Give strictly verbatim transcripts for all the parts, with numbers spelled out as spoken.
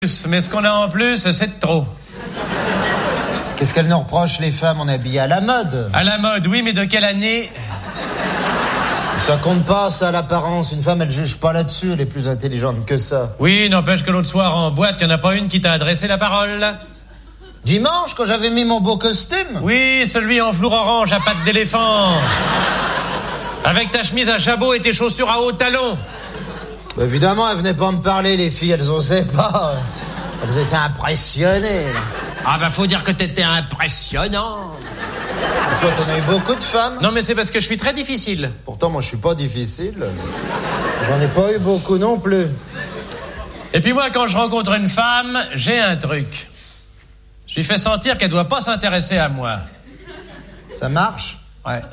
Mais ce qu'on a en plus, c'est de trop. Qu'est-ce qu'elles nous reprochent, les femmes? On est habillés à la mode. À la mode, oui, mais de quelle année? Ça compte pas, ça, l'apparence. Une femme, elle juge pas là-dessus. Elle est plus intelligente que ça. Oui, n'empêche que l'autre soir, en boîte, il y en a pas une qui t'a adressé la parole. Dimanche, quand j'avais mis mon beau costume? Oui, celui en velours orange à pattes d'éléphant. Avec ta chemise à jabot et tes chaussures à hauts talons. Bah, évidemment, elles venaient pas me parler, les filles. Elles osaient pas. Elles étaient impressionnées, là. Ah bah, faut dire que t'étais impressionnant. Et toi, t'en as eu beaucoup de femmes? Non, mais c'est parce que je suis très difficile. Pourtant, moi, je suis pas difficile. J'en ai pas eu beaucoup non plus. Et puis moi, quand je rencontre une femme, j'ai un truc. Je lui fais sentir qu'elle doit pas s'intéresser à moi. Ça marche? Ouais.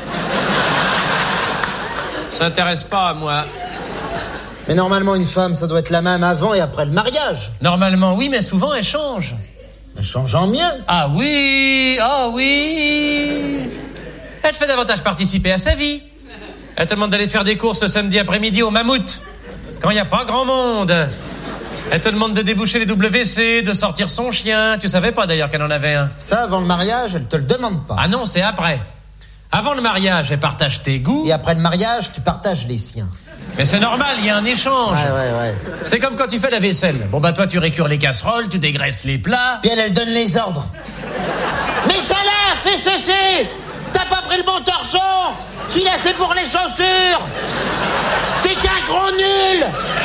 S'intéresse pas à moi. Mais normalement, une femme, ça doit être la même avant et après le mariage. Normalement, oui, mais souvent, elle change. Elle change en mieux. Ah oui, ah oui. Elle te fait davantage participer à sa vie. Elle te demande d'aller faire des courses le samedi après-midi au Mammouth, quand il n'y a pas grand monde. Elle te demande de déboucher les W C, de sortir son chien. Tu savais pas d'ailleurs qu'elle en avait un. Ça, avant le mariage, elle te le demande pas. Ah non, c'est après. Avant le mariage, elle partage tes goûts. Et après le mariage, tu partages les siens. Mais c'est normal, il y a un échange. Ouais, ouais, ouais. C'est comme quand tu fais la vaisselle. Bon bah toi, tu récures les casseroles, tu dégraisses les plats. Puis elle, elle donne les ordres. Mais ça là, fais ceci. T'as pas pris le bon torchon. Celui-là, c'est pour les chaussures. T'es qu'un gros nul.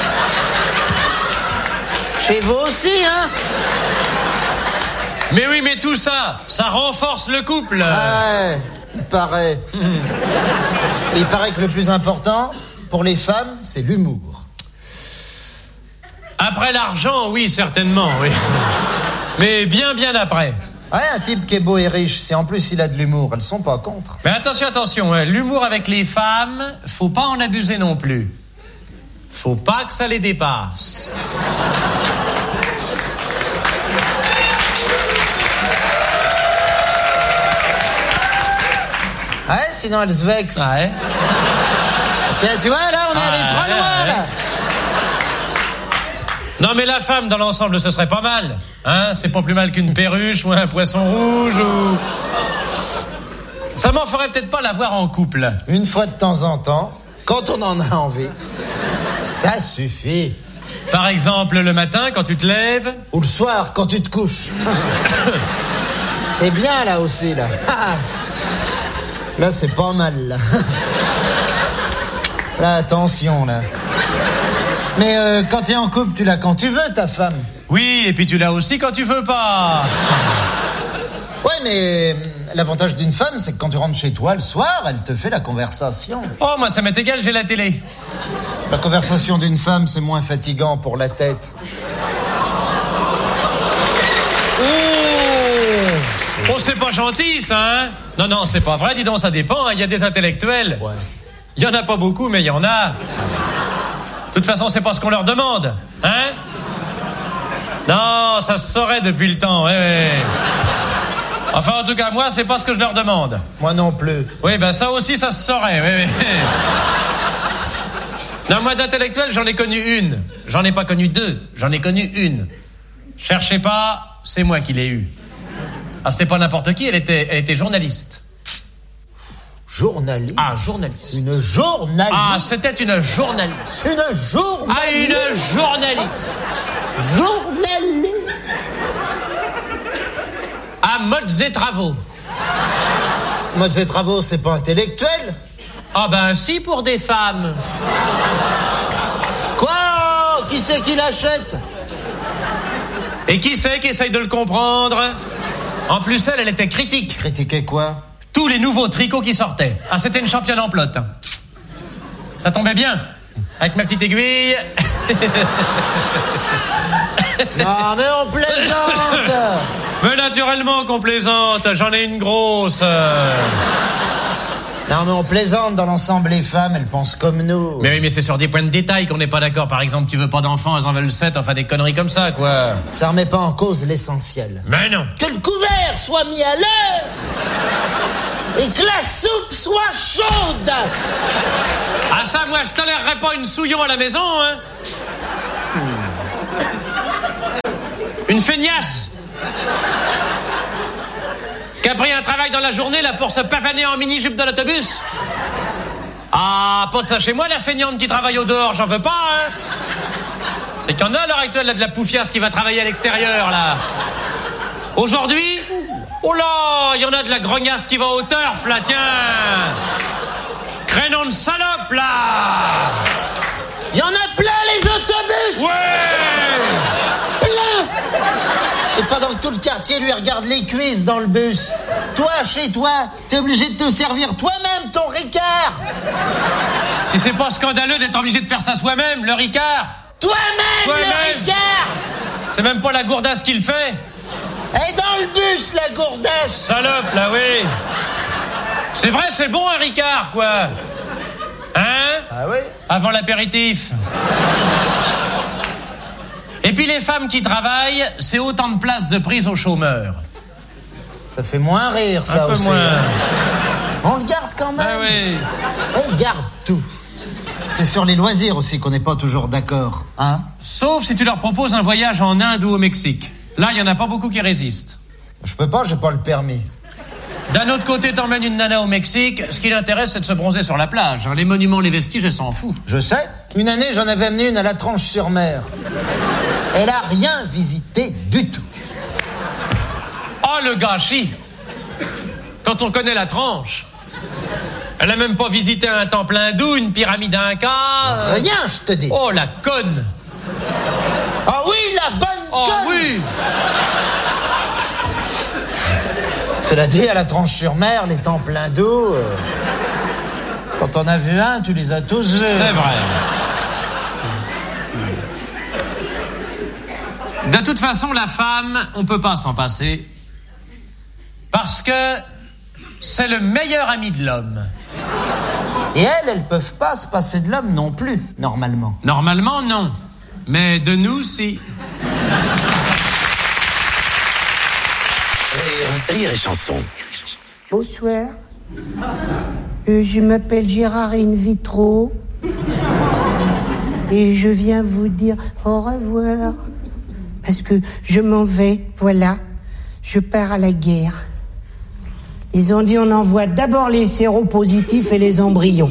Chez vous aussi, hein? Mais oui, mais tout ça, ça renforce le couple. Ouais, il paraît. Il paraît que le plus important, pour les femmes, c'est l'humour. Après l'argent, oui, certainement, oui. Mais bien, bien après. Ouais, un type qui est beau et riche, si en plus il a de l'humour, elles sont pas contre. Mais attention, attention, hein, l'humour avec les femmes, faut pas en abuser non plus. Faut pas que ça les dépasse. Ouais, sinon elles se vexent. Ouais. Tiens, tu vois, là, on est allé Ah, trop ouais, loin, ouais. là. Non, mais la femme, dans l'ensemble, ce serait pas mal. Hein, c'est pas plus mal qu'une perruche ou un poisson rouge ou... Ça m'en ferait peut-être pas la voir en couple. Une fois de temps en temps, quand on en a envie, ça suffit. Par exemple, le matin, quand tu te lèves. Ou le soir, quand tu te couches. C'est bien, là, aussi, là. Là, c'est pas mal, là. Là, attention, là. Mais euh, quand t'es en couple, tu l'as quand tu veux, ta femme. Oui, et puis tu l'as aussi quand tu veux pas. Ouais, mais euh, l'avantage d'une femme, c'est que quand tu rentres chez toi le soir, elle te fait la conversation. Oh, moi, ça m'est égal, j'ai la télé. La conversation d'une femme, c'est moins fatigant pour la tête. Oh, c'est pas gentil, ça, hein? Non, non, c'est pas vrai, dis donc, ça dépend, il y a des intellectuels. Ouais. Il y en a pas beaucoup, mais il y en a. De toute façon, c'est pas ce qu'on leur demande, hein? Non, ça se saurait depuis le temps, ouais, ouais. Enfin, en tout cas, moi, c'est pas ce que je leur demande. Moi non plus. Oui, ben ça aussi, ça se saurait, oui, oui. Non, moi, d'intellectuel, j'en ai connu une. J'en ai pas connu deux, j'en ai connu une. Cherchez pas, c'est moi qui l'ai eue. Ah, c'était pas n'importe qui, elle était, elle était journaliste. Journaliste? Ah, journaliste. Une journaliste? Ah, c'était une journaliste. Une journaliste? Ah, une journaliste. Journaliste? À modes et travaux. Modes et travaux, c'est pas intellectuel? Ah ben si, pour des femmes. Quoi? Qui c'est qui l'achète? Et qui c'est qui essaye de le comprendre? En plus, elle, elle était critique. Critiquer quoi? Tous les nouveaux tricots qui sortaient. Ah, c'était une championne en plot. Hein. Ça tombait bien. Avec ma petite aiguille. Non, mais on plaisante. Mais naturellement qu'on plaisante. J'en ai une grosse. Non, mais on plaisante. Dans l'ensemble, les femmes, elles pensent comme nous. Mais oui, mais c'est sur des points de détail qu'on n'est pas d'accord. Par exemple, tu veux pas d'enfants, elles en veulent sept. Enfin, des conneries comme ça, quoi. Ça remet pas en cause l'essentiel. Mais non. Que le couvert soit mis à l'heure et que la soupe soit chaude. Ah ça, moi, je tolérerais pas une souillon à la maison, hein. Une feignasse qui a pris un travail dans la journée là pour se pavaner en mini-jupe dans l'autobus. Ah, pas de ça chez moi, la feignante qui travaille au dehors, j'en veux pas, hein. C'est qu'il y en a à l'heure actuelle, là, de la poufiasse qui va travailler à l'extérieur, là. Aujourd'hui, oh là, il y en a de la grognasse qui va au turf, là, tiens. Crénon de salope, là. Il y en a plein, les autobus. Ouais. Plein. Et pendant que tout le quartier lui regarde les cuisses dans le bus, toi, chez toi, t'es obligé de te servir toi-même ton Ricard. Si c'est pas scandaleux d'être obligé de faire ça soi-même, le Ricard. Toi-même, Toi-même. le Ricard. C'est même pas la gourdasse qui le fait. Et dans le bus, la gourdasse. Salope, là, oui. C'est vrai, c'est bon, un Ricard, quoi. Hein? Ah oui? Avant l'apéritif. Et puis les femmes qui travaillent, c'est autant de places de prise aux chômeurs. Ça fait moins rire, ça Un peu aussi. moins. On le garde quand même. Ah oui. On garde tout. C'est sur les loisirs aussi qu'on n'est pas toujours d'accord, hein? Sauf si tu leur proposes un voyage en Inde ou au Mexique. Là, il y en a pas beaucoup qui résistent. Je peux pas, j'ai pas le permis. D'un autre côté, t'emmènes une nana au Mexique, ce qui l'intéresse, c'est de se bronzer sur la plage. Les monuments, les vestiges, elle s'en fout. Je sais. Une année, j'en avais amené une à la Tranche-sur-Mer. Elle a rien visité du tout. Oh, le gâchis! Quand on connaît la Tranche. Elle a même pas visité un temple hindou, une pyramide inca. Euh... Rien, je te dis. Oh, la conne! Ah oui, la bonne Oh conne. oui! Cela dit, à la Tranche-sur-Mer, les temples hindous, euh, quand on a vu un, tu les as tous vus. C'est vrai. De toute façon, la femme, on peut pas s'en passer. Parce que c'est le meilleur ami de l'homme. Et elles, elles peuvent pas se passer de l'homme non plus, normalement. Normalement, non. Mais de nous, si. Rire, rire et chanson. Bonsoir. Euh, je m'appelle Gérard In Vitro. Et je viens vous dire au revoir. Parce que je m'en vais, voilà. Je pars à la guerre. Ils ont dit on envoie d'abord les séropositifs et les embryons.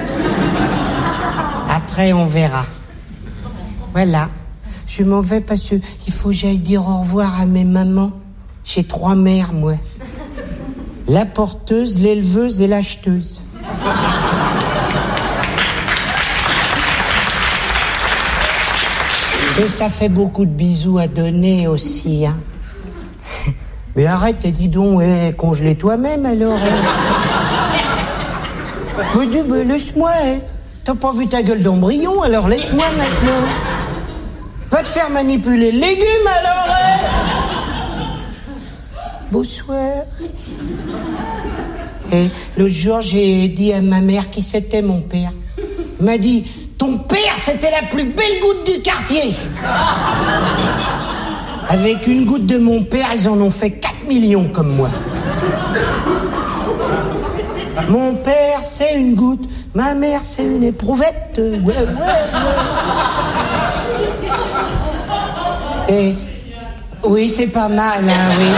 Après, on verra. Voilà. Je m'en vais parce que il faut que j'aille dire au revoir à mes mamans. J'ai trois mères, moi. La porteuse, l'éleveuse et l'acheteuse. Et ça fait beaucoup de bisous à donner aussi, hein. Mais arrête, dis donc, eh, congelez toi-même alors. Eh. Me dis, mais laisse-moi, eh. T'as pas vu ta gueule d'embryon, alors laisse-moi maintenant. Va te faire manipuler le légume alors, eh. Bonsoir. Et l'autre jour, j'ai dit à ma mère qui c'était mon père. Il m'a dit, ton père, c'était la plus belle goutte du quartier. Avec une goutte de mon père, ils en ont fait quatre millions comme moi. Mon père, c'est une goutte. Ma mère, c'est une éprouvette. Ouais, ouais, ouais. Et oui, c'est pas mal, hein, oui.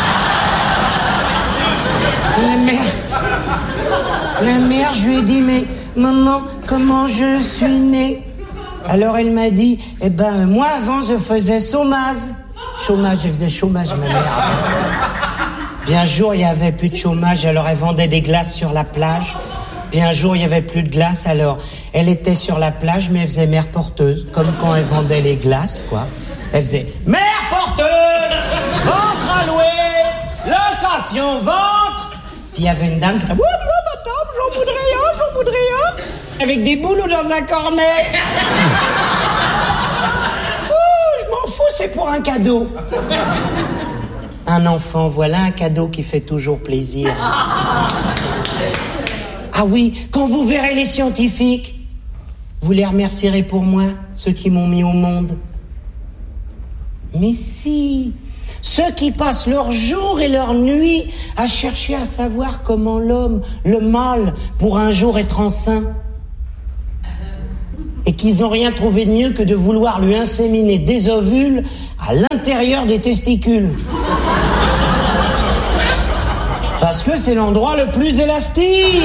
La mère, la mère, je lui ai dit, mais maman, comment je suis née? Alors elle m'a dit, eh ben moi avant je faisais chômage. Chômage, elle faisait chômage, ma mère. Puis un jour, il n'y avait plus de chômage, alors elle vendait des glaces sur la plage. Puis un jour, il n'y avait plus de glace, alors elle était sur la plage, mais elle faisait mère porteuse, comme quand elle vendait les glaces, quoi. Elle faisait mère porteuse, ventre à louer, location ventre. Puis il y avait une dame qui disait, oui, oui, madame, j'en voudrais un, j'en voudrais un. Avec des boulots dans un cornet. Oh, je m'en fous, c'est pour un cadeau. Un enfant, voilà un cadeau qui fait toujours plaisir. Ah oui, quand vous verrez les scientifiques, vous les remercierez pour moi, ceux qui m'ont mis au monde. Mais si, ceux qui passent leur jour et leur nuit à chercher à savoir comment l'homme, le mâle, pour un jour être enceint. et qu'ils n'ont rien trouvé de mieux que de vouloir lui inséminer des ovules à l'intérieur des testicules. Parce que c'est l'endroit le plus élastique.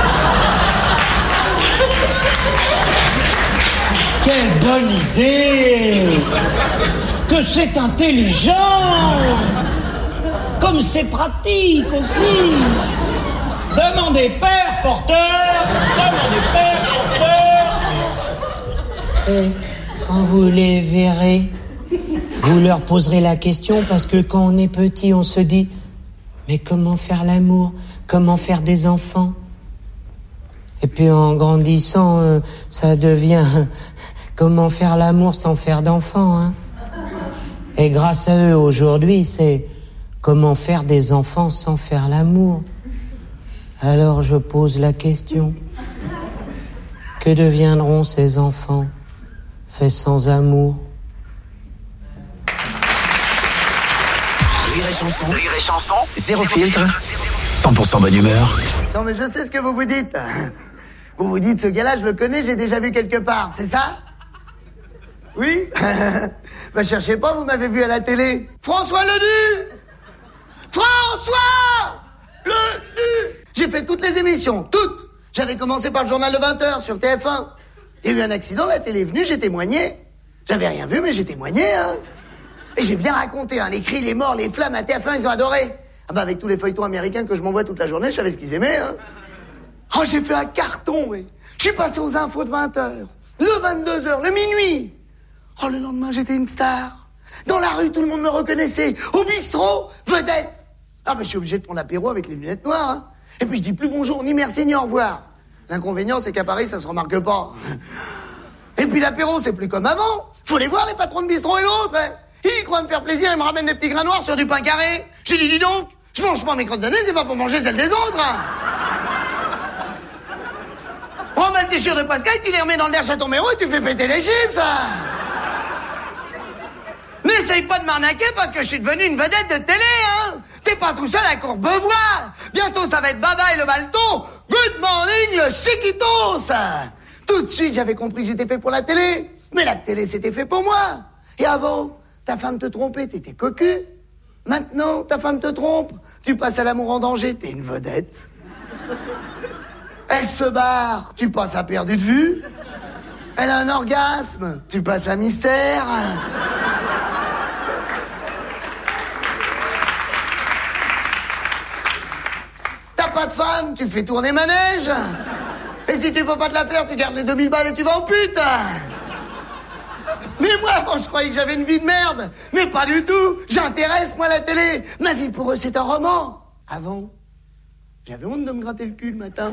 Quelle bonne idée! Que c'est intelligent! Comme c'est pratique aussi! Demandez père porteur, demandez père chanteur. Et quand vous les verrez, vous leur poserez la question parce que quand on est petit, on se dit mais comment faire l'amour? Comment faire des enfants? Et puis en grandissant, euh, ça devient comment faire l'amour sans faire d'enfants, hein? Et grâce à eux aujourd'hui, c'est comment faire des enfants sans faire l'amour. Alors je pose la question. Que deviendront ces enfants faits sans amour? Rire et chanson, rire et chanson, zéro filtre, cent pour cent bonne humeur. Non mais je sais ce que vous vous dites. Vous vous dites, ce gars-là, je le connais, j'ai déjà vu quelque part, c'est ça? Oui? Ben cherchez pas, vous m'avez vu à la télé. François Ledu! François Ledu! J'ai fait toutes les émissions, toutes. J'avais commencé par le journal de vingt heures sur T F un. Il y a eu un accident, la télé est venue, j'ai témoigné. J'avais rien vu, mais j'ai témoigné, hein. Et j'ai bien raconté, hein, les cris, les morts, les flammes à T F un, ils ont adoré. Ah bah avec tous les feuilletons américains que je m'envoie toute la journée, je savais ce qu'ils aimaient, hein. Oh, j'ai fait un carton, oui. Je suis passé aux infos de vingt heures, le vingt-deux heures, le minuit. Oh, le lendemain, j'étais une star. Dans la rue, tout le monde me reconnaissait. Au bistrot, vedette. Ah, ben, je suis obligé de prendre l'apéro avec les lunettes noires, hein. Et puis, je dis plus bonjour, ni merci, ni au revoir. L'inconvénient, c'est qu'à Paris, ça se remarque pas. Et puis, l'apéro, c'est plus comme avant. Faut les voir, les patrons de bistrot et l'autre, hein. Ils croient me faire plaisir et me ramènent des petits grains noirs sur du pain carré. J'ai dit, dis donc, je mange pas mes crottes de nez, c'est pas pour manger celles des autres, hein. Prends ma t-shirt de Pascal, tu les remets dans le derche à ton méro et tu fais péter les chips, ça. N'essaye pas de m'arnaquer parce que je suis devenu une vedette de télé, hein. T'es pas tout seul à Courbevoie. Bientôt, ça va être Baba et le Balto. Good morning, le Chiquitos. Tout de suite, j'avais compris que j'étais fait pour la télé. Mais la télé, c'était fait pour moi. Et avant, ta femme te trompait, t'étais cocu. Maintenant, ta femme te trompe. Tu passes à l'amour en danger, t'es une vedette. Elle se barre, tu passes à perdu de vue. Elle a un orgasme, tu passes à mystère. T'as pas de femme, tu fais tourner manège. Et si tu peux pas te la faire, tu gardes les deux mille balles et tu vas en pute. Mais moi, quand je croyais que j'avais une vie de merde, mais pas du tout. J'intéresse, moi, la télé. Ma vie, pour eux, c'est un roman. Avant, j'avais honte de me gratter le cul le matin.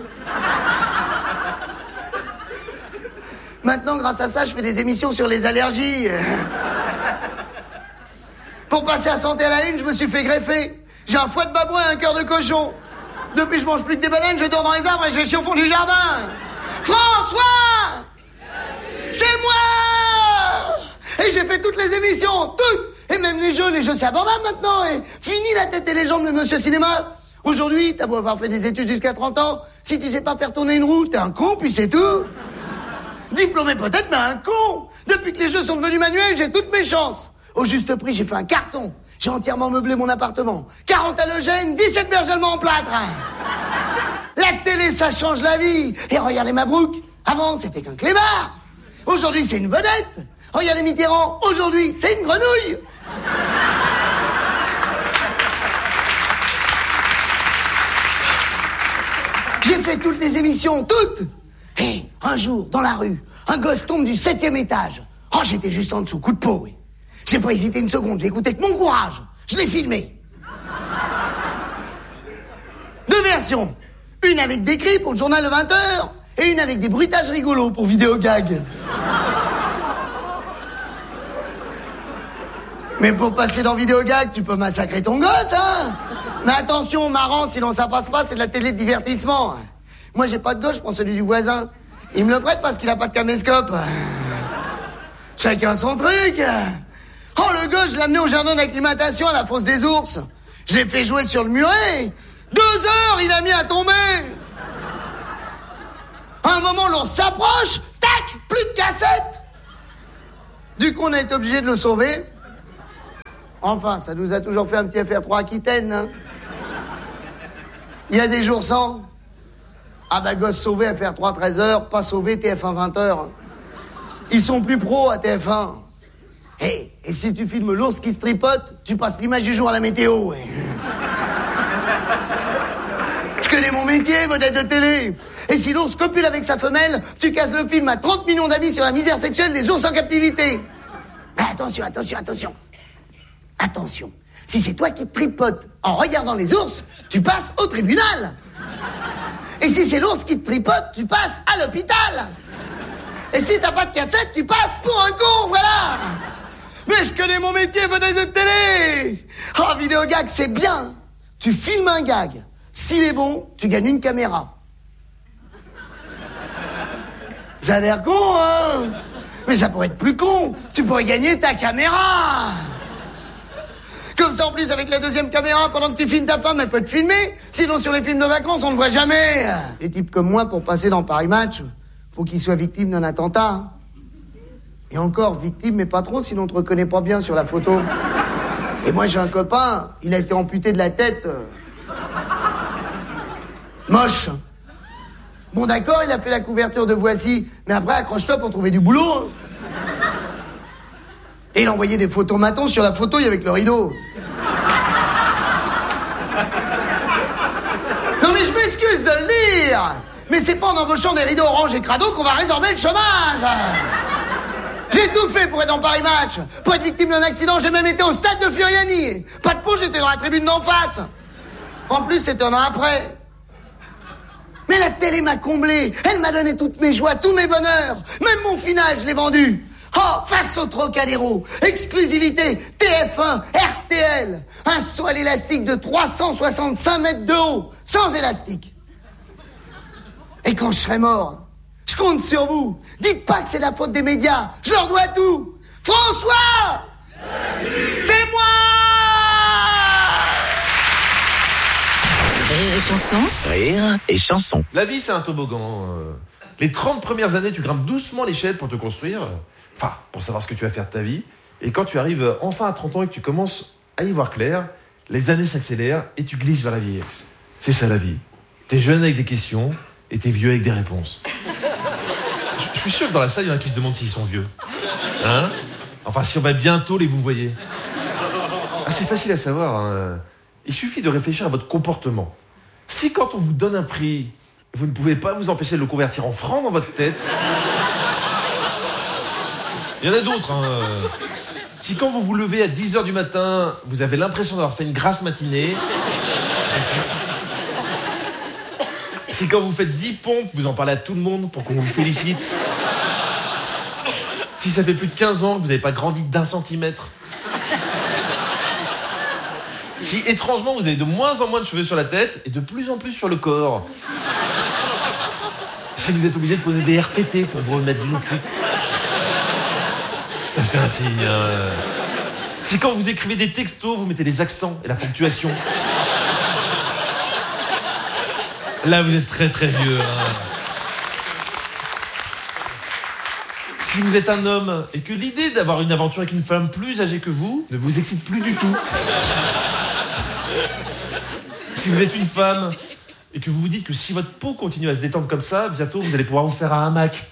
Maintenant, grâce à ça, je fais des émissions sur les allergies. Pour passer à Santé à la Une, je me suis fait greffer. J'ai un foie de babouin et un cœur de cochon. Depuis, je mange plus que des bananes, je dors dans les arbres et je vais chier au fond du jardin. François! C'est moi! Et j'ai fait toutes les émissions, toutes! Et même les jeux, les jeux, c'est abordable maintenant. Et fini la tête et les jambes, le monsieur cinéma. Aujourd'hui, t'as beau avoir fait des études jusqu'à trente ans, si tu sais pas faire tourner une roue, t'es un con, puis c'est tout. Diplômé peut-être, mais un con. Depuis que les jeux sont devenus manuels, j'ai toutes mes chances. Au juste prix, j'ai fait un carton. J'ai entièrement meublé mon appartement. quarante halogènes, dix-sept berges allemands en plâtre. La télé, ça change la vie. Et regardez Mabrouk. Avant, c'était qu'un clébard. Aujourd'hui, c'est une vedette. Regardez Mitterrand. Aujourd'hui, c'est une grenouille. J'ai fait toutes les émissions, toutes. Et un jour, dans la rue, un gosse tombe du septième étage. Oh, j'étais juste en dessous, coup de peau, oui. J'ai pas hésité une seconde, j'ai écouté que mon courage. Je l'ai filmé. Deux versions. Une avec des cris pour le journal de vingt heures et une avec des bruitages rigolos pour vidéo gag. Mais pour passer dans vidéo gag, tu peux massacrer ton gosse, hein. Mais attention, marrant, sinon ça passe pas, c'est de la télé de divertissement. Moi, j'ai pas de gosse, je prends celui du voisin. Il me le prête parce qu'il a pas de caméscope. Chacun son truc. Oh, le gosse, je l'ai amené au jardin d'acclimatation à la fosse des ours. Je l'ai fait jouer sur le muret. Deux heures, il a mis à tomber. À un moment, l'ours s'approche. Tac! tac, plus de cassette. Du coup, on a été obligé de le sauver. Enfin, ça nous a toujours fait un petit F R trois Aquitaine, hein. Il y a des jours sans. Ah bah, gosse sauvé F R trois treize heures, pas sauvé T F un vingt heures. Ils sont plus pros à T F un. Hey, et si tu filmes l'ours qui se tripote, tu passes l'image du jour à la météo. Ouais. Je connais mon métier, vedette de télé. Et si l'ours copule avec sa femelle, tu casses le film à trente millions d'avis sur la misère sexuelle des ours en captivité. Mais attention, attention, attention. Attention. Si c'est toi qui te tripotes en regardant les ours, tu passes au tribunal. Et si c'est l'ours qui te tripote, tu passes à l'hôpital. Et si t'as pas de cassette, tu passes pour un con, voilà. Mais je connais mon métier, vedette de télé. Ah, oh, vidéo gag, c'est bien. Tu filmes un gag. S'il est bon, tu gagnes une caméra. Ça a l'air con, hein? Mais ça pourrait être plus con. Tu pourrais gagner ta caméra. Comme ça, en plus, avec la deuxième caméra, pendant que tu filmes ta femme, elle peut te filmer. Sinon, sur les films de vacances, on ne voit jamais. Les types comme moi, pour passer dans Paris Match, faut qu'ils soient victimes d'un attentat. Et encore, victime, mais pas trop, sinon on te reconnaît pas bien sur la photo. Et moi, j'ai un copain, il a été amputé de la tête. Moche. Bon, d'accord, il a fait la couverture de Voici, mais après, accroche-toi pour trouver du boulot. Et il envoyait des photos matons sur la fauteuil avec le rideau. Non mais je m'excuse de le dire, mais c'est pas en embauchant des rideaux orange et crado qu'on va résorber le chômage. J'ai tout fait pour être dans Paris Match, pour être victime d'un accident, j'ai même été au stade de Furiani. Pas de peau, j'étais dans la tribune d'en face. En plus, c'était un an après. Mais la télé m'a comblé, elle m'a donné toutes mes joies, tous mes bonheurs. Même mon final, je l'ai vendu. Oh, face au Trocadéro, exclusivité, T F un, R T L, un saut à l'élastique de trois cent soixante-cinq mètres de haut, sans élastique. Et quand je serai mort, je compte sur vous. Dites pas que c'est la faute des médias, je leur dois tout. François, c'est moi. Rire et chanson. Rire et chanson. La vie, c'est un toboggan. Euh, Les trente premières années, tu grimpes doucement l'échelle pour te construire. Enfin, pour savoir ce que tu vas faire de ta vie. Et quand tu arrives enfin à trente ans et que tu commences à y voir clair, les années s'accélèrent et tu glisses vers la vieillesse. C'est ça la vie. T'es jeune avec des questions et t'es vieux avec des réponses. Je, je suis sûr que dans la salle, il y en a qui se demandent s'ils sont vieux. Hein? Enfin, si on va bientôt les vous voyez. Ah, c'est facile à savoir. Hein. Il suffit de réfléchir à votre comportement. Si quand on vous donne un prix, vous ne pouvez pas vous empêcher de le convertir en francs dans votre tête... Il y en a d'autres. Hein. Si quand vous vous levez à dix heures du matin, vous avez l'impression d'avoir fait une grasse matinée, si quand vous faites dix pompes, vous en parlez à tout le monde pour qu'on vous félicite. Si ça fait plus de quinze ans que vous n'avez pas grandi d'un centimètre. Si étrangement vous avez de moins en moins de cheveux sur la tête et de plus en plus sur le corps. Si vous êtes obligé de poser des R T T pour vous remettre d'une cuite. Ça, c'est un signe. Euh... Si quand vous écrivez des textos, vous mettez des accents et la ponctuation. Là, vous êtes très très vieux. Hein. Si vous êtes un homme et que l'idée d'avoir une aventure avec une femme plus âgée que vous ne vous excite plus du tout. Si vous êtes une femme et que vous vous dites que si votre peau continue à se détendre comme ça, bientôt vous allez pouvoir vous faire un hamac.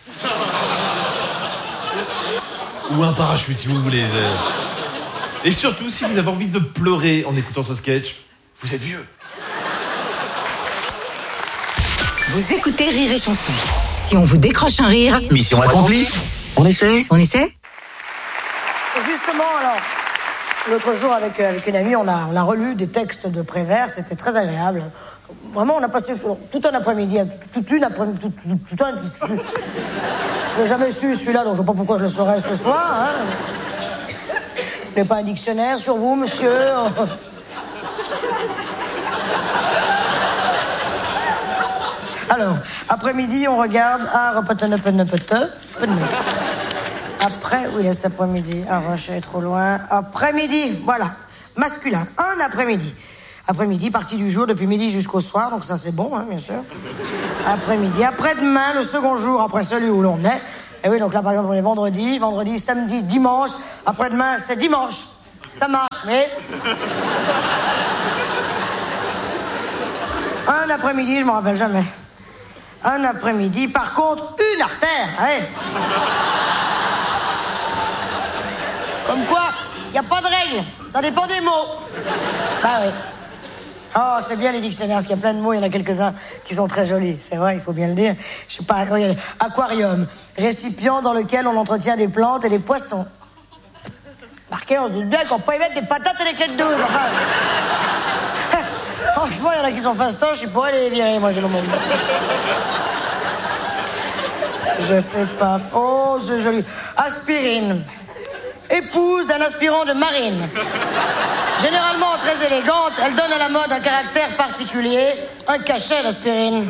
Ou un parachute, si vous voulez. Et surtout, si vous avez envie de pleurer en écoutant ce sketch, vous êtes vieux. Vous écoutez Rire et Chanson. Si on vous décroche un rire... Mission accomplie. On essaie On essaie? Justement, alors, l'autre jour, avec, avec une amie, on a, on a relu des textes de Prévert, c'était très agréable. Vraiment, on a passé tout un après-midi, toute une après-midi, tout, tout, tout un... Tout, tout. Je n'ai jamais su celui-là, donc je ne sais pas pourquoi je le saurais ce soir. Hein. Vous n'avez pas un dictionnaire sur vous, monsieur? Alors, après-midi, on regarde... Ah, après, oui, là, cet après-midi. Ah, je suis trop loin. Après-midi, voilà. Masculin, un après-midi. Après-midi, partie du jour, depuis midi jusqu'au soir, donc ça, c'est bon, hein, bien sûr. Après-midi, après-demain, le second jour, après celui où l'on est. Et oui, donc là, par exemple, on est vendredi, vendredi, samedi, dimanche. Après-demain, c'est dimanche. Ça marche, mais... Un après-midi, je m'en rappelle jamais. Un après-midi, par contre, une artère. Ouais. Comme quoi, il n'y a pas de règle. Ça dépend des mots. Bah oui. Oh, c'est bien les dictionnaires, parce qu'il y a plein de mots, il y en a quelques-uns qui sont très jolis. C'est vrai, il faut bien le dire. Je sais pas, regardez, aquarium, récipient dans lequel on entretient des plantes et des poissons. Marqué, on se dit bien qu'on peut y mettre des patates et des clés de douze. Enfin. Franchement, il y en a qui sont fastoches, je pourrais les virer, moi, j'ai le monde. Je sais pas. Oh, c'est joli. Aspirine. Épouse d'un aspirant de marine. Généralement très élégante, elle donne à la mode un caractère particulier, un cachet d'aspirine.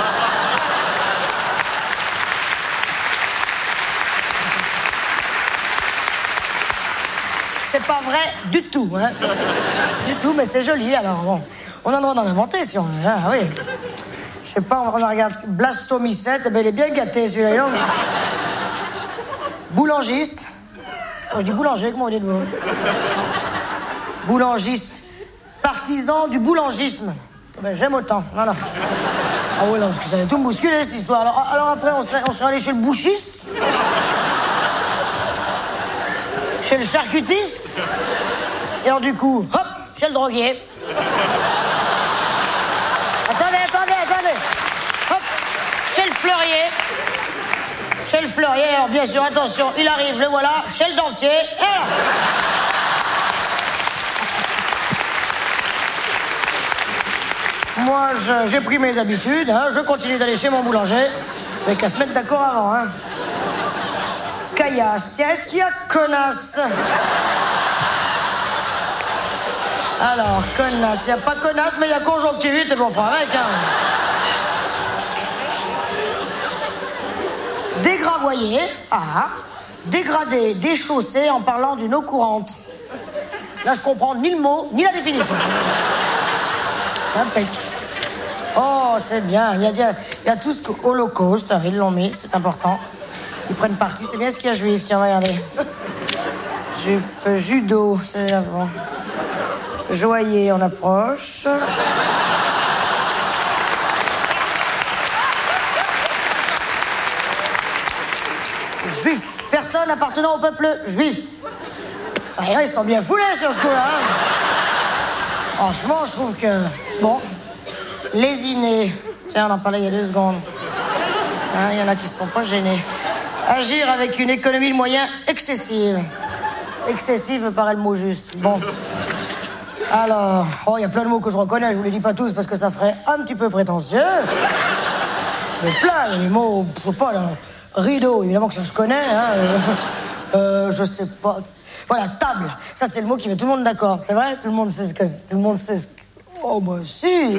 C'est pas vrai du tout, hein. Du tout, mais c'est joli, alors bon. On a le droit d'en inventer, si on... Ah oui. Je sais pas, on regarde blastomycète, eh ben, il est bien gâté, celui-là. Boulangiste. Oh, je dis boulanger, comment vous dites-vous? Boulangiste. Partisan du boulangisme. Ben, j'aime autant, voilà. Ah oui, là, parce que ça va tout me bousculer, cette histoire. Alors, alors après, on serait, on serait allé chez le bouchiste? Chez le charcutiste? Et alors, du coup, hop, chez le droguier. Attendez, attendez, attendez. Hop, chez le fleurier. Chez le fleurier, alors bien sûr, attention, il arrive, le voilà, chez le dentier, et là. Moi, je, j'ai pris mes habitudes, hein, je continue d'aller chez mon boulanger, mais qu'à se mettre d'accord avant, hein. Caillasse, tiens, est-ce qu'il y a connasse? Alors, connasse, il n'y a pas connasse, mais il y a conjonctivite, et bon, on fera avec, hein. Dégravoyer, ah, dégrader, déchausser en parlant d'une eau courante. Là, je comprends ni le mot, ni la définition. Impec. Oh, c'est bien. Il y a, il y a, il y a tout ce que... Holocauste, ils l'ont mis, c'est important. Ils prennent parti, c'est bien ce qu'il y a juif. Tiens, regardez. Juif, euh, judo, c'est avant. Joyer, on approche. Juif, personne appartenant au peuple juif. Ah, ils sont bien foulés sur ce coup-là. Hein. Franchement, je trouve que... Bon, lésiner. Tiens, on en parlait il y a deux secondes. Hein, il y en a qui ne se sont pas gênés. Agir avec une économie de moyens excessive. Excessive me paraît le mot juste. Bon. Alors, oh, il y a plein de mots que je reconnais, je vous les dis pas tous parce que ça ferait un petit peu prétentieux. Mais plein, il y a des mots, je sais pas, là... Rideau, évidemment que ça je connais, hein. Euh, euh, je sais pas. Voilà, table. Ça, c'est le mot qui met tout le monde d'accord. C'est vrai? Tout le monde sait ce que c'est. Tout le monde sait ce que... Oh, bah si.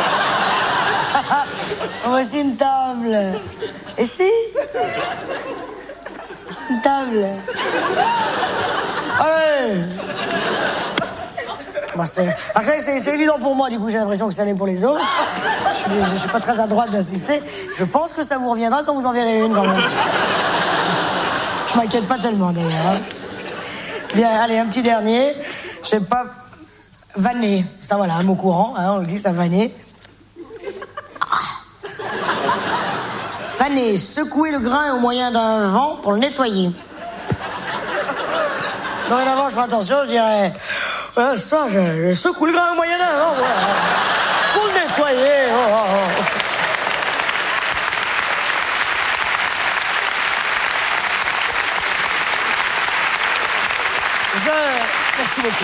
Voici une table. Et si? Une table. Allez. Bah, c'est... Après, c'est, c'est évident pour moi, du coup, j'ai l'impression que ça l'est pour les autres. Je suis, je suis pas très à droite d'insister. Je pense que ça vous reviendra quand vous en verrez une, quand même. Je m'inquiète pas tellement, d'ailleurs. Bien, allez, un petit dernier. Je sais pas... Vanner. Ça, voilà, un mot courant, hein, on le dit, ça vanner. Ah. Vanner, secouer le grain au moyen d'un vent pour le nettoyer. Dorénavant, je fais attention, je dirais... Ouais, ça, je, je secoue le grain au moyen d'un vent, voilà. Pour le nettoyer. Oh, oh, oh. Je... Merci beaucoup.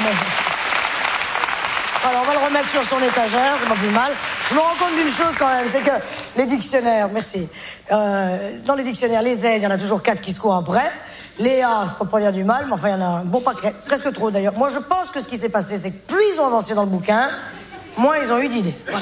Alors, on va le remettre sur son étagère, c'est pas plus mal. Je me rends compte d'une chose quand même, c'est que les dictionnaires, merci, euh, dans les dictionnaires, les Z, il y en a toujours quatre qui se courent après. Les A, c'est pas pour dire du mal, mais enfin, il y en a un bon paquet, presque trop d'ailleurs. Moi, je pense que ce qui s'est passé, c'est que plus ils ont avancé dans le bouquin, moins ils ont eu d'idées. Voilà.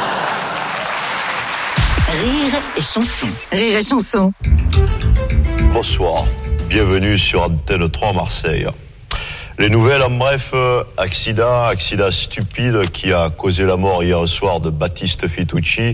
Rire et chanson. Rire et chanson. Bonsoir, bienvenue sur Antenne trois Marseille. Les nouvelles, en bref, euh, accident, accident stupide qui a causé la mort hier soir de Baptiste Fitucci,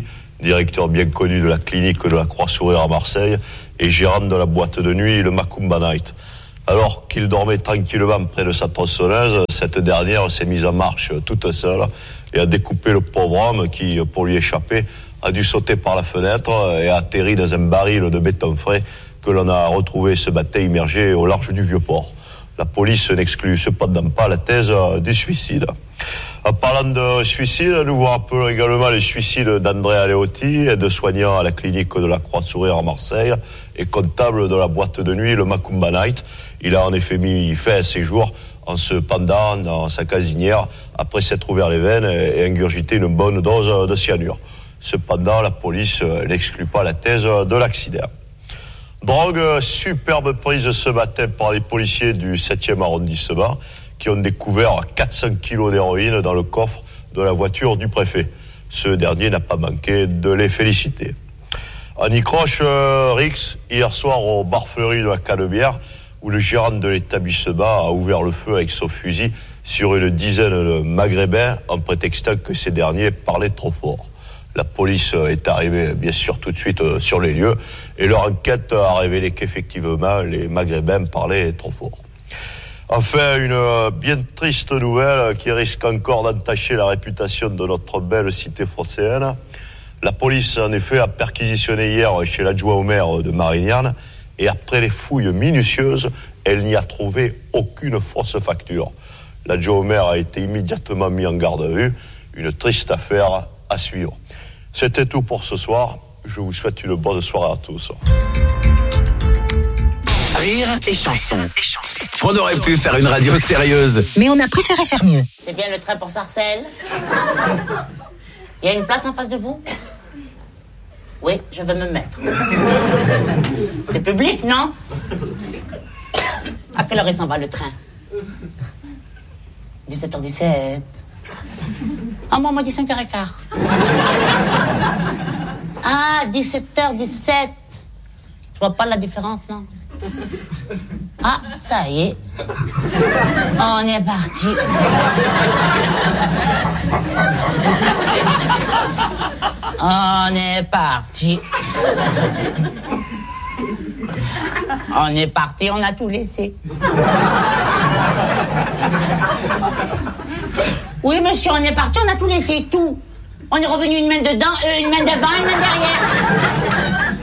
directeur bien connu de la clinique de la Croix-Sourire à Marseille et gérant de la boîte de nuit le Macumba Night. Alors qu'il dormait tranquillement près de sa tronçonneuse, cette dernière s'est mise en marche toute seule et a découpé le pauvre homme qui, pour lui échapper, a dû sauter par la fenêtre et a atterri dans un baril de béton frais que l'on a retrouvé ce matin immergé au large du Vieux-Port. La police n'exclut cependant pas la thèse du suicide. En parlant de suicide, nous vous rappelons également les suicides d'Andrea Leotti, aide-soignant à la clinique de la Croix-Sourire à Marseille et comptable de la boîte de nuit le Macumba Night. Il a en effet mis fin à ses jours en se pendant dans sa casinière après s'être ouvert les veines et ingurgité une bonne dose de cyanure. Cependant, la police n'exclut pas la thèse de l'accident. Drogue, superbe prise ce matin par les policiers du septième arrondissement qui ont découvert quatre cents kilos d'héroïne dans le coffre de la voiture du préfet. Ce dernier n'a pas manqué de les féliciter. On y croche euh, Rix hier soir au bar Fleury de la Canebière où le gérant de l'établissement a ouvert le feu avec son fusil sur une dizaine de Maghrébins en prétextant que ces derniers parlaient trop fort. La police est arrivée bien sûr tout de suite sur les lieux et leur enquête a révélé qu'effectivement les Maghrébins parlaient trop fort. Enfin, une bien triste nouvelle qui risque encore d'entacher la réputation de notre belle cité phocéenne. La police en effet a perquisitionné hier chez l'adjoint au maire de Marignane et après les fouilles minutieuses, elle n'y a trouvé aucune fausse facture. L'adjoint au maire a été immédiatement mis en garde à vue. Une triste affaire à suivre. C'était tout pour ce soir. Je vous souhaite une bonne soirée à tous. Rire et chanson. On aurait pu faire une radio sérieuse. Mais on a préféré faire mieux. C'est bien le train pour Sarcelles? Il y a une place en face de vous? Oui, je veux me mettre. C'est public, non? À quelle heure il s'en va le train? dix-sept heures dix-sept. Ah, moi, on m'a dit cinq heures quinze. Ah, dix-sept heures dix-sept. Tu vois pas la différence, non? Ah, ça y est. On est parti. On est parti. On est parti, on a tout laissé. Oui, monsieur, on est parti, on a tout laissé, tout. On est revenu une main dedans, euh, une main devant, une main derrière.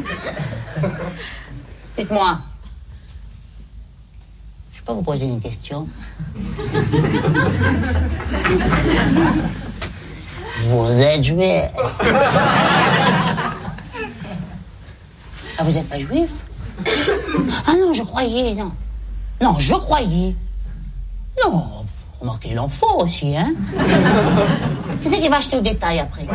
Dites-moi, je peux vous poser une question? Vous êtes juif? Ah, vous n'êtes pas juif? Ah non, je croyais, non. Non, je croyais. Non, remarquez, il en faut aussi, hein? Qui c'est qui va acheter au détail après?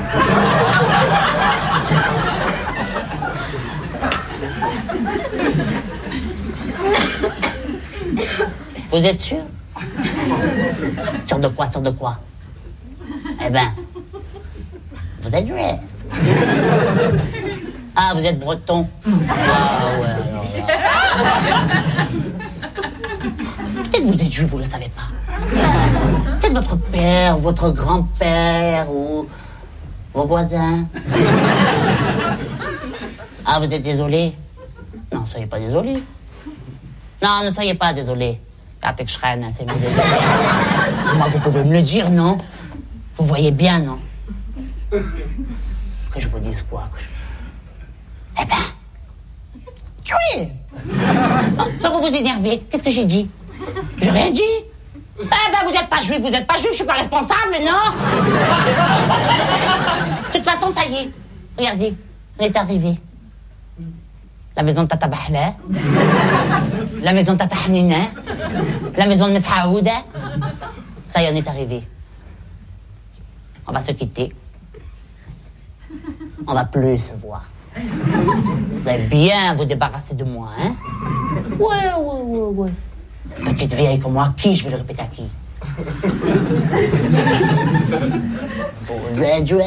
Vous êtes sûr? Sûr de quoi, sûr de quoi? Eh ben, vous êtes juif. Ah, vous êtes breton. Ah ouais, alors là. Peut-être vous êtes juif, vous le savez pas. Peut-être votre père, votre grand-père ou vos voisins. Ah, vous êtes désolé? Non, soyez pas désolé. Non, ne soyez pas désolé. C'est mieux désolé. Moi, vous pouvez me le dire, non? Vous voyez bien, non? Que je vous dise quoi? Eh ben, oui. Quand vous vous énervez, qu'est-ce que j'ai dit? J'ai rien dit. Eh ben, vous n'êtes pas juif, vous n'êtes pas juif, je suis pas responsable, non? De toute façon, ça y est. Regardez, on est arrivé. La maison de Tata Bahla, la maison de Tata Hanina, la maison de Miss Haouda. Ça y est, on est arrivé. On va se quitter. On va plus se voir. Vous allez bien vous débarrasser de moi, hein? Ouais, ouais, ouais, ouais. Petite vieille comme moi, à qui je vais le répéter à qui? Vous êtes juif.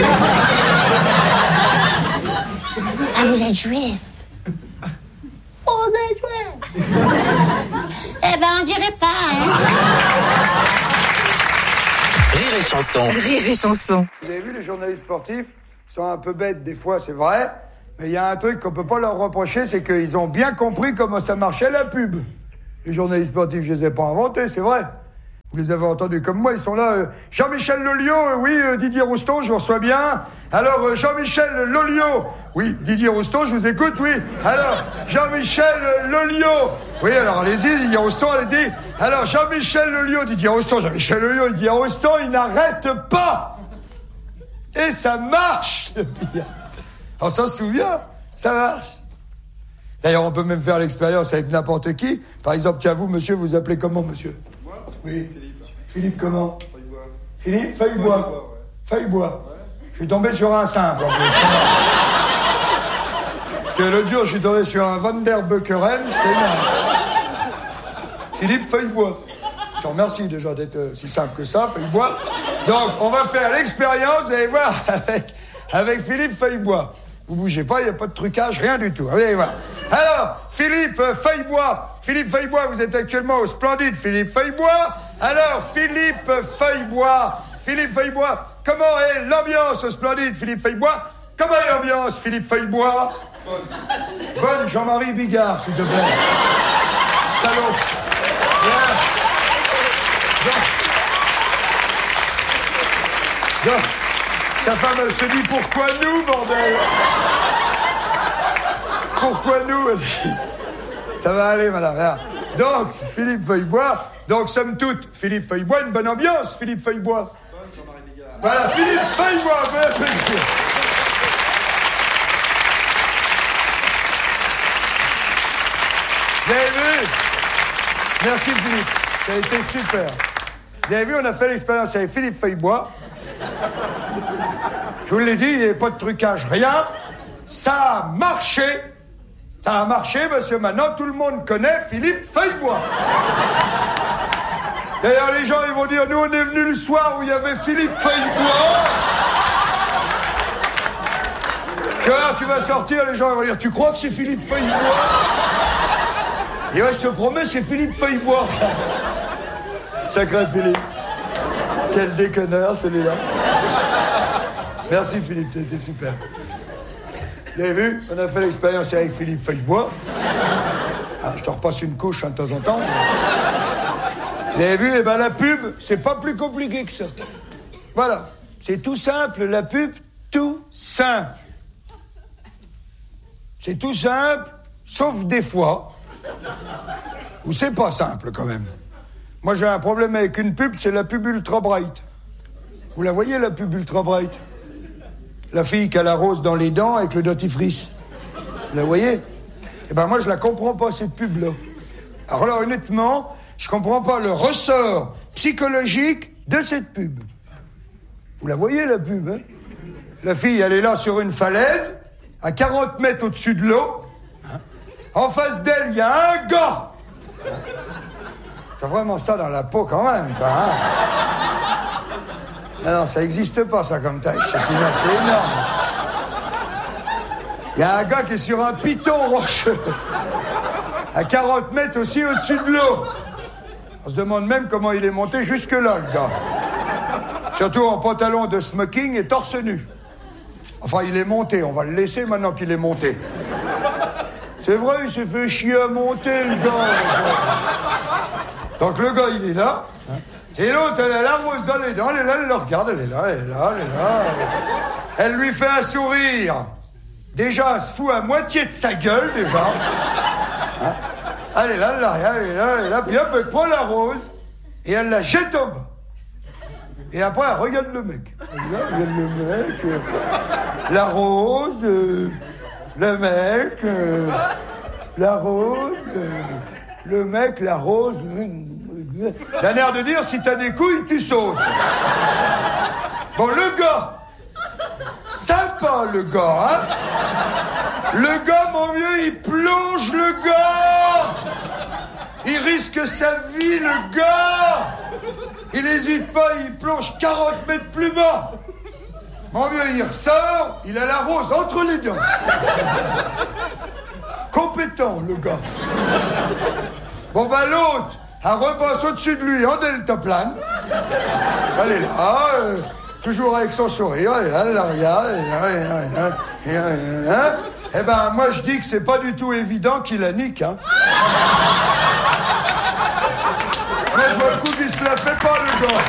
Ah, vous êtes juif. Vous êtes juif. Eh ben, on dirait pas, hein? Rire et chanson. Rire et chanson. Vous avez vu les journalistes sportifs? Ils sont un peu bêtes des fois, c'est vrai. Mais il y a un truc qu'on peut pas leur reprocher, c'est qu'ils ont bien compris comment ça marchait la pub. Les journalistes sportifs, je les ai pas inventés, c'est vrai. Vous les avez entendus comme moi, ils sont là. Euh, Jean-Michel Lolliot, euh, oui, euh, Didier Rouston, je vous reçois bien. Alors, euh, Jean-Michel Lolliot, oui, Didier Rouston, je vous écoute, oui. Alors, Jean-Michel Lolliot, oui, alors allez-y, Didier Rouston, allez-y. Alors, Jean-Michel Lolliot, Didier Rouston, Jean-Michel Lolliot, Didier Rouston, il n'arrête pas. Et ça marche. On s'en souvient, ça marche. D'ailleurs, on peut même faire l'expérience avec n'importe qui. Par exemple, tiens, vous, monsieur, vous appelez comment, monsieur? Moi? Oui. Philippe. Philippe comment? Feuillebois. Philippe Feuillebois. Ouais. Feuillebois. Ouais. Je suis tombé sur un simple, en plus. Parce que l'autre jour, je suis tombé sur un Van der Beukeren, c'était énorme. Philippe Feuillebois. Je te remercie déjà d'être euh, si simple que ça, Feuillebois. Donc, on va faire l'expérience, vous allez voir, avec, avec Philippe Feuillebois. Vous bougez pas, il n'y a pas de trucage, rien du tout. Allez voir. Alors, Philippe Feuillebois. Philippe Feuillebois, vous êtes actuellement au Splendide Philippe Feuillebois. Alors, Philippe Feuillebois. Philippe Feuillebois, comment est l'ambiance au Splendide Philippe Feuillebois? Comment est l'ambiance, Philippe Feuillebois? Bonne. Bonne, Jean-Marie Bigard, s'il te plaît. Salaud. Bien. Donc, donc, sa femme, elle se dit, pourquoi nous, bordel? Pourquoi nous? Elle dit, ça va aller, madame. Là. Donc, Philippe Feuillebois, donc, somme toute, Philippe Feuillebois, une bonne ambiance, Philippe Feuillebois. Voilà, Philippe Feuillebois, bon applaudissements. Vous avez vu? Merci, Philippe. Ça a été super. Vous avez vu, on a fait l'expérience avec Philippe Feuillebois. Je vous l'ai dit, il n'y avait pas de trucage, rien. Ça a marché. Ça a marché, parce que maintenant, tout le monde connaît Philippe Feuillebois. D'ailleurs, les gens, ils vont dire, nous, on est venus le soir où il y avait Philippe Feuillebois. Que là, tu vas sortir, les gens, ils vont dire, tu crois que c'est Philippe Feuillebois? Et ouais, je te promets, c'est Philippe Feuillebois. Sacré Philippe. Quel déconneur, celui-là. Merci, Philippe, t'as été super. Vous avez vu, on a fait l'expérience avec Philippe Feuillebois. Ah, je te repasse une couche hein, de temps en temps. Vous avez vu, eh ben, la pub, c'est pas plus compliqué que ça. Voilà, c'est tout simple, la pub, tout simple. C'est tout simple, sauf des fois où c'est pas simple quand même. Moi, j'ai un problème avec une pub, c'est la pub Ultra Bright. Vous la voyez, la pub Ultra Bright? La fille qui a la rose dans les dents avec le dentifrice. Vous la voyez? Eh ben, moi, je la comprends pas, cette pub-là. Alors là, honnêtement, je comprends pas le ressort psychologique de cette pub. Vous la voyez, la pub, hein? La fille, elle est là sur une falaise, à quarante mètres au-dessus de l'eau. En face d'elle, il y a un gars. T'as vraiment ça dans la peau quand même, toi, hein? Non, non, ça n'existe pas, ça, comme taille. C'est énorme. Il y a un gars qui est sur un piton rocheux, à quarante mètres aussi au-dessus de l'eau. On se demande même comment il est monté jusque-là, le gars. Surtout en pantalon de smoking et torse nu. Enfin, il est monté, on va le laisser maintenant qu'il est monté. C'est vrai, il s'est fait chier à monter, le gars. Donc le gars, il est là. Et l'autre, elle a la rose dans les dents, elle est là, elle le regarde, elle est là, elle est là, elle est là. Elle lui fait un sourire. Déjà, elle se fout à moitié de sa gueule, déjà. Hein? Elle est là, elle, là, elle est là, elle est là, puis hop, elle prend la rose et elle la jette en bas. Et après, elle regarde le mec. Elle regarde le mec, euh, la rose, euh, le mec, euh, la rose, euh, le mec, la rose. T'as l'air de dire, si t'as des couilles, tu sautes. Bon, le gars, sympa le gars, hein. Le gars, mon vieux, il plonge le gars. Il risque sa vie, le gars. Il n'hésite pas, il plonge quarante mètres plus bas. Mon vieux, il ressort, il a la rose entre les dents. Compétent, le gars. Bon, bah, l'autre, elle repasse au-dessus de lui en deltaplane. Elle est là, euh, toujours avec son sourire, elle est là, elle la regarde, elle est là, elle est là, elle est là, elle est là, elle est là. Eh ben, moi, je dis que c'est pas du tout évident qu'il la nique, hein. Moi, je vois le coup qu'il se la fait pas, le gars.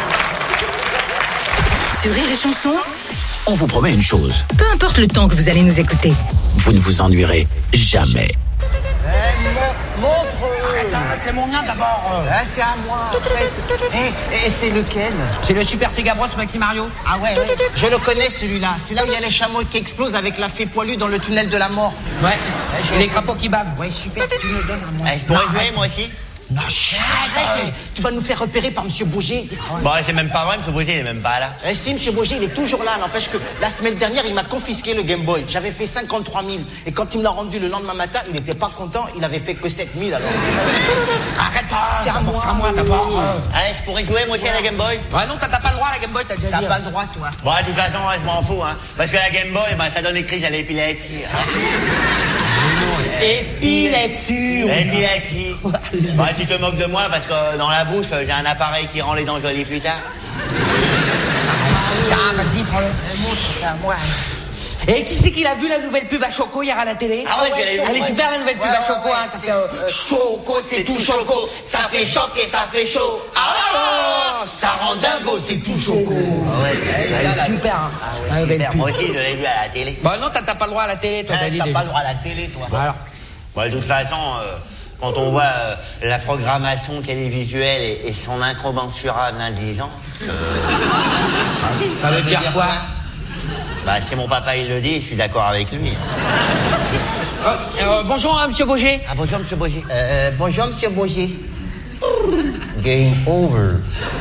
Sur Rire et Chanson, On vous promet une chose, peu importe le temps que vous allez nous écouter. vous ne vous ennuierez jamais. Eh, montre. C'est mon mien d'abord. Ah, c'est à moi. Et, et c'est lequel? C'est le Super Sega Bros Maxi Mario. Ah ouais, ouais. Je le connais celui-là. C'est là où il y a les chameaux qui explosent avec la fée poilue dans le tunnel de la mort. Ouais. Ouais, Et les crapauds qui bavent. Ouais, super. Tu me donnes à moi. Eh, je pourrais jouer, moi aussi? Non, arrête. Tu vas nous faire repérer par Monsieur Bauger. Bon, c'est même pas vrai, M. Bauger, il est même pas là. Eh si, Monsieur Bauger, il est toujours là. N'empêche que la semaine dernière, il m'a confisqué le Game Boy. J'avais fait cinquante-trois mille. Et quand il me l'a rendu le lendemain matin, il n'était pas content. Il avait fait que sept mille alors. Arrête. C'est à moi. C'est à moi d'abord. Allez, je pourrais jouer, moi aussi, à la Game Boy? Ouais, non, t'as pas le droit à la Game Boy, t'as déjà dit. T'as pas le droit, toi. Bon, de toute façon, ouais, je m'en fous, hein. Parce que la Game Boy, ben, ça donne des crises à l'épilepsie. Hein. Épilepsie. L'épilepsie. Bon, tu te moques de moi parce que dans la bouche, j'ai un appareil qui rend les dents jolies plus tard. Tiens, vas-y, prends-le. C'est à moi. Et qui c'est qu'il a vu la nouvelle pub à Choco hier à la télé? Ah ouais, je l'ai vu. Elle est super la nouvelle pub Ouais, à Choco, ouais, hein. Ça fait euh, Choco, c'est tout Choco. Ça fait choquer, ça fait chaud. Ah, ça rend dingo, c'est tout Choco. Ah ouais, Elle est super, hein. Ah La ouais, nouvelle super. pub. Moi aussi, je l'ai vu à la télé. Bah non, t'as t'as pas le droit à la télé, toi, t'as T'as dit pas déjà. le droit à la télé, toi. Bah alors. Bon, de toute façon, euh, quand on voit euh, la programmation télévisuelle et, et son incommensurable indigence... Euh... Ça veut dire quoi? Bah, si mon papa il le dit, je suis d'accord avec lui. Euh, euh, bonjour, hein, Monsieur Bauger. Ah, bonjour, Monsieur Bauger. Euh, bonjour, Monsieur Bauger. Game over.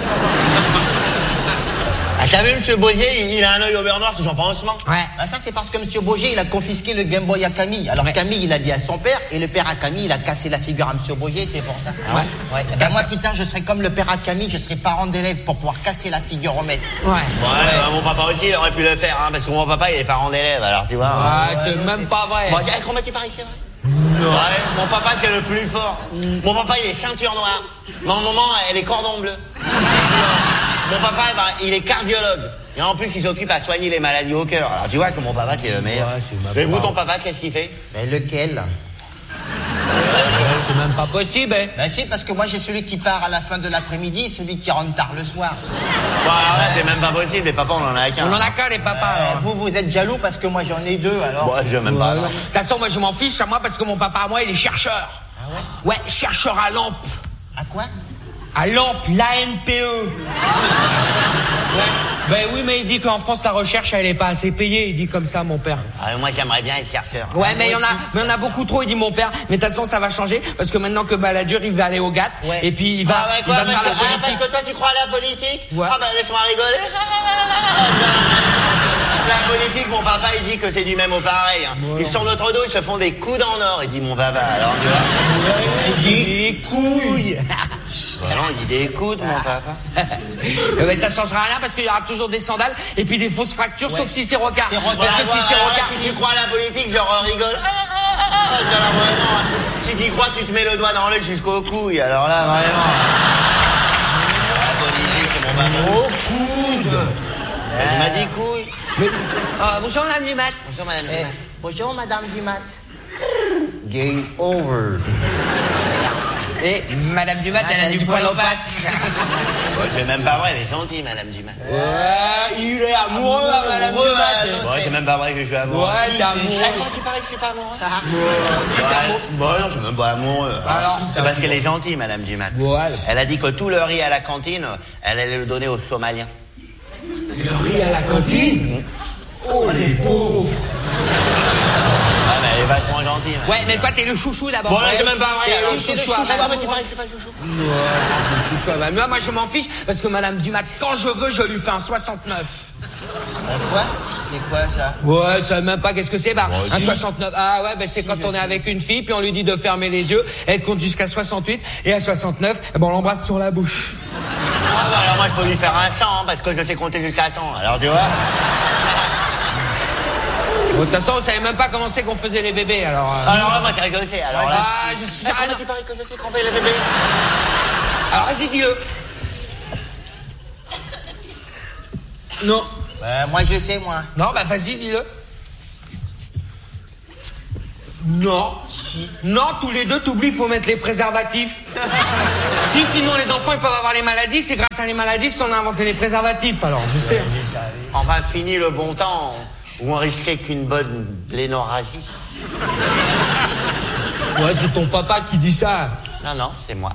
Ah, t'as vu, Monsieur Bauger, il, il a un œil au beurre noir sur son pansement. Ouais. Ah, ça, c'est parce que Monsieur Bauger, il a confisqué le Game Boy à Camille. Alors, Ouais. Camille, il a dit à son père, et le père à Camille, il a cassé la figure à Monsieur Bauger, c'est pour ça. Ah ouais. Ouais. Eh ben, moi, plus tard, je serai comme le père à Camille, je serai parent d'élève pour pouvoir casser la figure au maître. Ouais. Ouais, bah, mon papa aussi, il aurait pu le faire, hein, parce que mon papa, il est parent d'élève, alors tu vois. hein. Ouais, c'est même pas vrai. Bon, tiens, combien tu paries, c'est vrai? Non. Ouais, mon papa, c'est le plus fort. Mon papa, il est ceinture noire. Ma maman, elle est cordon bleu. Mon papa, eh ben, il est cardiologue. Et en plus, il s'occupe à soigner les maladies au cœur. Alors, tu vois que mon papa, c'est le meilleur. Ouais, c'est Et vous, pas- ton papa, qu'est-ce qu'il fait? Mais lequel? C'est même pas possible, hein. Ben si, parce que moi, j'ai celui qui part à la fin de l'après-midi et celui qui rentre tard le soir. Bon, alors là, c'est même pas possible. Les papas, on en a qu'un. On en a qu'un, les papas, Euh, alors. vous, vous êtes jaloux parce que moi, j'en ai deux, alors. Bon, je veux même pas. De toute façon, moi, je m'en fiche à moi parce que mon papa, à moi, il est chercheur. Ah ouais? Ouais, chercheur à lampe. À quoi? À lampe, l'A N P E. Ouais. Ben oui, mais il dit qu'en France, la recherche, elle est pas assez payée. Il dit comme ça, mon père. Ah, moi, j'aimerais bien être chercheur. Ouais, mais il y en a, mais il y en a beaucoup trop, il dit mon père. Mais de toute façon, ça va changer parce que maintenant que Balladur, il va aller au G A T. Ouais. Et puis, il va, Ah ouais, il quoi, va parce faire que, la ah, parce politique. que toi, tu crois à la politique? Ouais. Ah, ben, laisse-moi rigoler. La politique, mon papa, il dit que c'est du même au pareil. Hein. Ouais. Ils sont notre dos, ils se font des coudes en or, il dit mon papa. Alors, tu vois. Il dit des couilles. Bah non, il dit des coudes, mon papa. Eh ben, ça changera rien parce qu'il y aura toujours des sandales et puis des fausses fractures, sauf si c'est Rocard. C'est Rocard. Parce que Ouais, si c'est ouais, Rocard, ouais, si tu crois à la politique, je rigole. Ah, ah, ah, ah, parce que alors, vraiment, hein, si tu crois, tu te mets le doigt dans l'œil jusqu'au couille. Alors là, vraiment. La politique, c'est mon papa. Au coude. Il m'a dit couille. Mais, euh, bonjour, Madame Dumat. Bonjour, madame. Eh, bonjour, Madame Dumat. Game over. Et Madame Dumat, elle a du poil aux pattes. Ouais, c'est même pas vrai, elle est gentille, madame Dumas. Ouais, il est amoureux, Amoureux, Madame amoureux, Dumat. Ouais, c'est même pas vrai que je suis amoureux. Ouais, t'es amoureux. Eh, comment tu parais que je suis pas amoureux? Ouais. Bon, non, je suis même pas amoureux. Alors, c'est parce qu'elle est gentille, madame Dumas. Ouais. Elle a dit que tout le riz à la cantine, elle allait le donner aux Somaliens. Le riz à la cantine. Oh, les pauvres. Ouais, mais elle est vachement gentille. madame. Ouais, mais toi, t'es le chouchou d'abord. Bon, là, c'est même pas vrai. T'es alors. le C'est le chouchou. chouchou. Ah, Ah, comment tu parais que je suis pas le chouchou? Ouais, le chouchou. Bah, moi, moi, je m'en fiche parce que Madame Dumat, quand je veux, je lui fais un soixante-neuf. Quoi? C'est quoi, ça? Ouais, ça même pas qu'est-ce que c'est. Bah, un si. soixante-neuf. Ah ouais, bah, c'est quand on est avec une fille, puis on lui dit de fermer les yeux. Elle compte jusqu'à soixante-huit. Et à soixante-neuf, eh ben, on l'embrasse sur la bouche. Ah, bah, alors moi, je peux lui faire un cent, hein, parce que je sais compter jusqu'à cent. Alors, tu vois? Bon, de toute façon, on savait même pas comment c'est qu'on faisait les bébés, alors... euh, Alors là, moi, j'ai rigolé. Alors là... Ah, je suis... Eh, Ah, comment non. tu parais que je sais qu'on fait les bébés? Alors, vas-y, dis-le. Non. Euh, moi, je sais, moi. Non, bah vas-y, dis-le. Non. Si. Non, tous les deux, t'oublies, il faut mettre les préservatifs. Si, sinon les enfants, ils peuvent avoir les maladies. C'est grâce à les maladies qu'on a inventé les préservatifs, alors, je sais. Enfin, fini le bon temps où on risquait qu'une bonne blénorragie. Ouais, c'est ton papa qui dit ça. Non, non, c'est moi.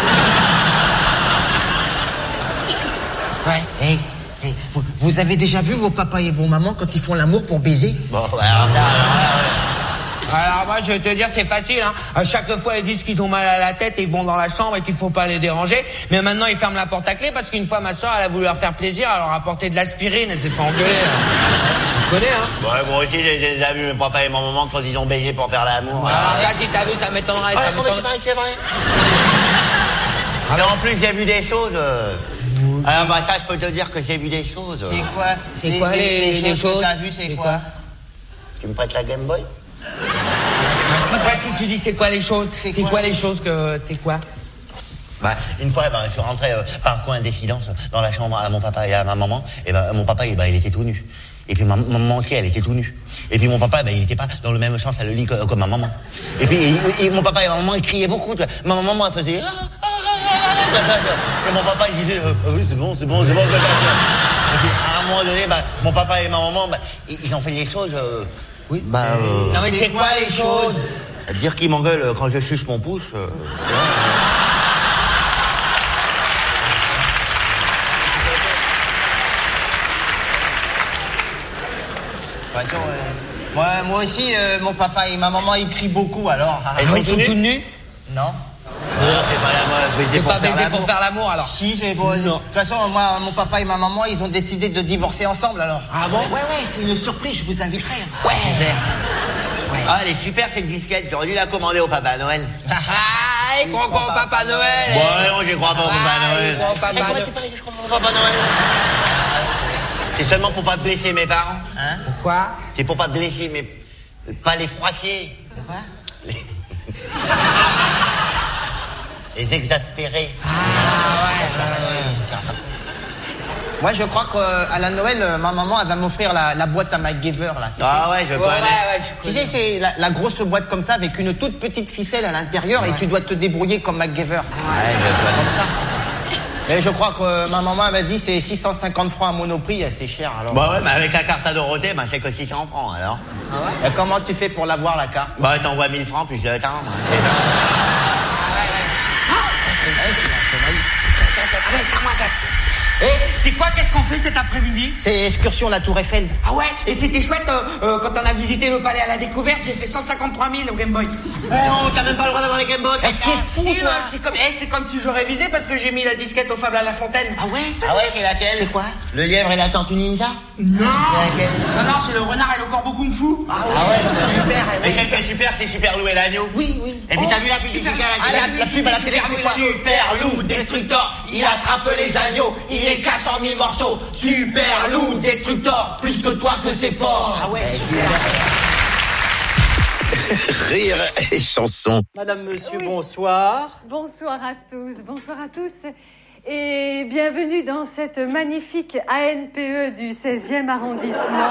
Ouais. Hey, hey, vous, vous avez déjà vu vos papas et vos mamans quand ils font l'amour pour baiser? Bon, alors, alors, alors, Alors moi je vais te dire c'est facile hein. À chaque fois ils disent qu'ils ont mal à la tête et ils vont dans la chambre et qu'il faut pas les déranger. Mais maintenant ils ferment la porte à clé parce qu'une fois ma soeur elle a voulu leur faire plaisir, elle leur a apporté de l'aspirine, elle s'est fait engueuler. Hein. Tu connais hein? Ouais, moi aussi j'ai déjà vu mes papa et ma maman quand ils ont baisé pour faire l'amour. Alors ça si t'as vu ça m'étonnerait. Ouais, ça comment c'est vrai, c'est vrai. Mais en plus j'ai vu des choses. Euh... Alors bah ça je peux te dire que j'ai vu des choses. C'est quoi? C'est quoi les, les, les choses, choses que t'as vues, c'est quoi? Tu me prêtes la Game Boy? Ah, si, bah, si tu dis c'est quoi les choses, c'est quoi, quoi les choses que c'est quoi? Bah, une fois, bah, je suis rentré euh, par coïncidence dans la chambre à mon papa et à ma maman. Et bah, mon papa, bah, il était tout nu. Et puis ma maman aussi, elle était tout nue. Et puis mon papa, bah, il n'était pas dans le même sens à le lit que, comme ma maman. Et puis et, et mon papa et ma maman, ils criaient beaucoup. Tu vois. Ma maman, elle faisait. Ah, ah, ah, et mon papa, il disait. Euh, oui, c'est bon, c'est bon, c'est bon. C'est bon. Et puis à un moment donné, bah, mon papa et ma maman, bah, ils ont fait des choses. Euh, oui. Bah. Euh, non mais c'est quoi les choses? Dire qu'ils m'engueulent quand je suce mon pouce. Euh, ouais. Façon, euh, moi, moi aussi, euh, mon papa et ma maman, ils crient beaucoup, alors. Ah, ils sont tous nus? Non. Non, c'est pas la mode. C'est pas baiser pour faire l'amour, alors? Si, c'est bon. De toute façon, moi, mon papa et ma maman, ils ont décidé de divorcer ensemble, alors. Ah bon? Ouais, ouais, c'est une surprise, je vous inviterai. Ouais. Ouais. Ah, elle est super cette disquette, j'aurais dû la commander au Papa Noël. Ah, il croit pas au Papa Noël. Bon, non, j'y crois pas au Papa ah, Noël. Au Papa Comment Noël. tu paries que je crois pas au Papa Noël? C'est seulement pour pas blesser mes parents. Hein? Pourquoi? C'est pour pas blesser, mais pas les froisser. Pourquoi? Les... les exaspérer. Ah, ouais, ouais, ouais. Moi, je crois qu'à la Noël, ma maman, elle va m'offrir la, la boîte à MacGyver, là. Ah ouais, je connais. Ouais, ouais, je tu sais, c'est la, la grosse boîte comme ça, avec une toute petite ficelle à l'intérieur, ouais. Et tu dois te débrouiller comme MacGyver. Ouais, je connais. Comme ça. Et je crois que ma maman m'a dit c'est six cent cinquante francs à Monoprix, c'est cher, alors. Bah ouais, mais avec la carte à Dorothée, bah c'est que six cents francs, alors. Ah ouais? Et comment tu fais pour l'avoir, la carte? Bah t'envoies mille francs, plus de temps. Eh, c'est quoi? Qu'est-ce qu'on fait cet après-midi? C'est excursion la Tour Eiffel. Ah ouais? Et c'était chouette euh, euh, quand on a visité le palais à la découverte, j'ai fait cent cinquantre-trois mille au Game Boy. Oh, t'as même pas le droit d'avoir les Game Boy. Eh, t'es fou, si, toi. C'est comme, eh, c'est comme si j'aurais visé parce que j'ai mis la disquette au Fable à la Fontaine. Ah ouais? Ah ouais, c'est laquelle? C'est quoi? Le lièvre et la tortue ninja? Non. C'est laquelle? Non, non, c'est le renard et le corbeau kung fu. Ah ouais, ah ouais super. Mais quel fait super, c'est Super Loup et l'agneau. Oui, oui. Et puis oh, t'as vu la publicité à la télé? La pub à la télé, c'est quoi? Super Loup Destructor, il attrape les agneaux, il les casse en mille morceaux. Super Loup Destructor, plus que toi que c'est fort. Ah ouais. Rire et chanson. Madame, monsieur, oui. Bonsoir. Bonsoir à tous, bonsoir à tous. Et bienvenue dans cette magnifique A N P E du seizième arrondissement.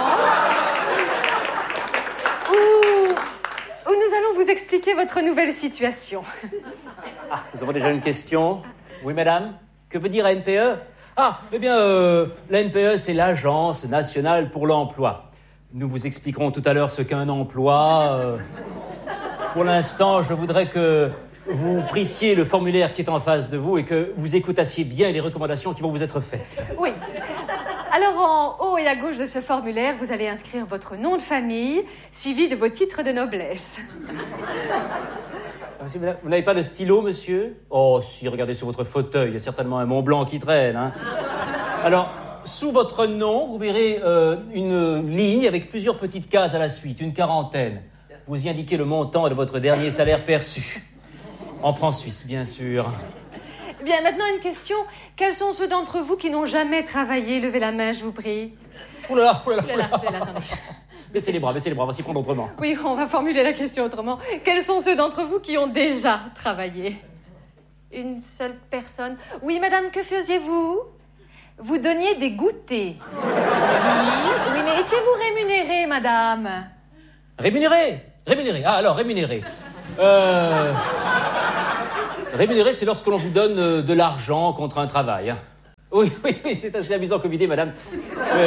où, où nous allons vous expliquer votre nouvelle situation. Ah, nous avons déjà une question. Oui, madame? Que veut dire A N P E? Ah, eh bien, euh, l'A N P E, c'est l'Agence nationale pour l'emploi. Nous vous expliquerons tout à l'heure ce qu'est un emploi. Euh, pour l'instant, je voudrais que vous prissiez le formulaire qui est en face de vous et que vous écoutassiez bien les recommandations qui vont vous être faites. Oui. Alors, en haut et à gauche de ce formulaire, vous allez inscrire votre nom de famille, suivi de vos titres de noblesse. Vous n'avez pas de stylo, monsieur? Oh, si, regardez sur votre fauteuil, il y a certainement un Mont Blanc qui traîne. Hein. Alors, sous votre nom, vous verrez euh, une ligne avec plusieurs petites cases à la suite, une quarantaine. Vous y indiquez le montant de votre dernier salaire perçu. En francs suisses, bien sûr. Bien, maintenant une question. Quels sont ceux d'entre vous qui n'ont jamais travaillé? Levez la main, je vous prie. Ouh là là, ouh là là. Ouh là là, ouh là là, attendez. Baissez les bras, baissez les bras, on va s'y prendre autrement. Oui, on va formuler la question autrement. Quels sont ceux d'entre vous qui ont déjà travaillé? Une seule personne. Oui, madame, que faisiez-vous? vous donniez des goûters. Oui, oui, mais étiez-vous rémunérée, madame? Rémunéré? Rémunéré. Ah, alors, rémunéré. Euh... Rémunéré, c'est lorsque l'on vous donne euh, de l'argent contre un travail. Hein. Oui, oui, oui, c'est assez amusant comme idée, madame. Oui,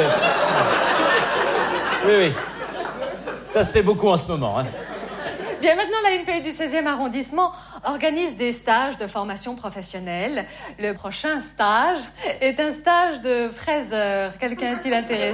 oui, oui. Ça se fait beaucoup en ce moment. Hein. Bien, maintenant, la N P E du seizième arrondissement organise des stages de formation professionnelle. Le prochain stage est un stage de fraiseur. Quelqu'un est-il intéressé?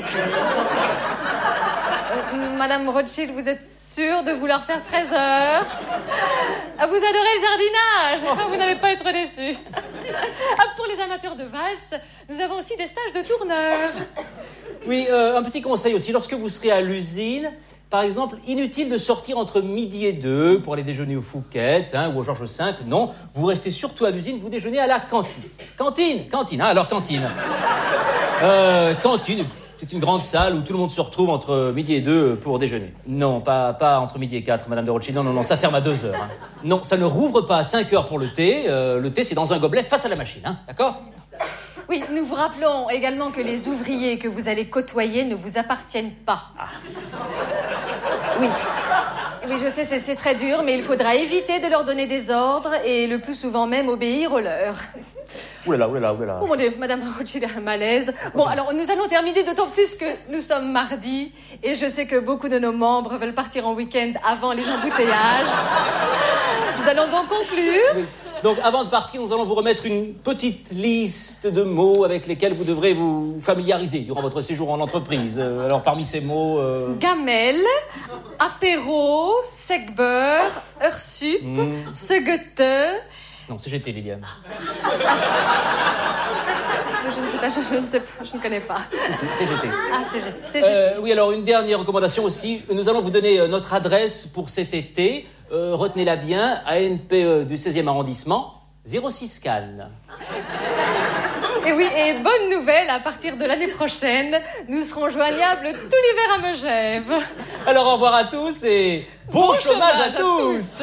euh, Madame Rothschild, vous êtes sûre de vouloir faire fraiseur? Vous adorez le jardinage. Vous n'allez pas être déçue. Pour les amateurs de valse, nous avons aussi des stages de tourneur. Oui, euh, un petit conseil aussi. Lorsque vous serez à l'usine, par exemple, inutile de sortir entre midi et deux pour aller déjeuner au Fouquet's hein, ou au Georges cinq. Non, vous restez surtout à l'usine, vous déjeunez à la cantine. Cantine, cantine, hein, alors cantine. Euh, cantine, c'est une grande salle où tout le monde se retrouve entre midi et deux pour déjeuner. Non, pas, pas entre midi et quatre, Madame de Rothschild. Non, non, non, ça ferme à deux heures. Hein. Non, ça ne rouvre pas à cinq heures pour le thé. Euh, le thé, c'est dans un gobelet face à la machine, hein, d'accord? Oui, nous vous rappelons également que les ouvriers que vous allez côtoyer ne vous appartiennent pas. Ah. Oui. Oui, je sais, c'est, c'est très dur, mais il faudra éviter de leur donner des ordres et le plus souvent même obéir aux leurs. Ouh là là, ouh là là, ouh là là. Oh mon Dieu, Madame Rothschild a un malaise. Bon, alors nous allons terminer d'autant plus que nous sommes mardi et je sais que beaucoup de nos membres veulent partir en week-end avant les embouteillages. Nous allons donc conclure. Oui. Donc, avant de partir, nous allons vous remettre une petite liste de mots avec lesquels vous devrez vous familiariser durant votre séjour en entreprise. Euh, alors, parmi ces mots... Euh... Gamelle, apéro, sec-beurre, heure sup, mmh. Segete... Non, C G T, Liliane. Ah, je ne sais pas, je, je ne sais pas, je ne connais pas. Si, si, C G T. Ah, C G T. C G T. Euh, oui, alors, une dernière recommandation aussi. Nous allons vous donner euh, notre adresse pour cet été. Euh, retenez-la bien, A N P E du seizième arrondissement, zéro six Cannes. Et oui, et bonne nouvelle, à partir de l'année prochaine, nous serons joignables tout l'hiver à Megève. Alors au revoir à tous et bon, bon chômage, chômage à, à tous, tous.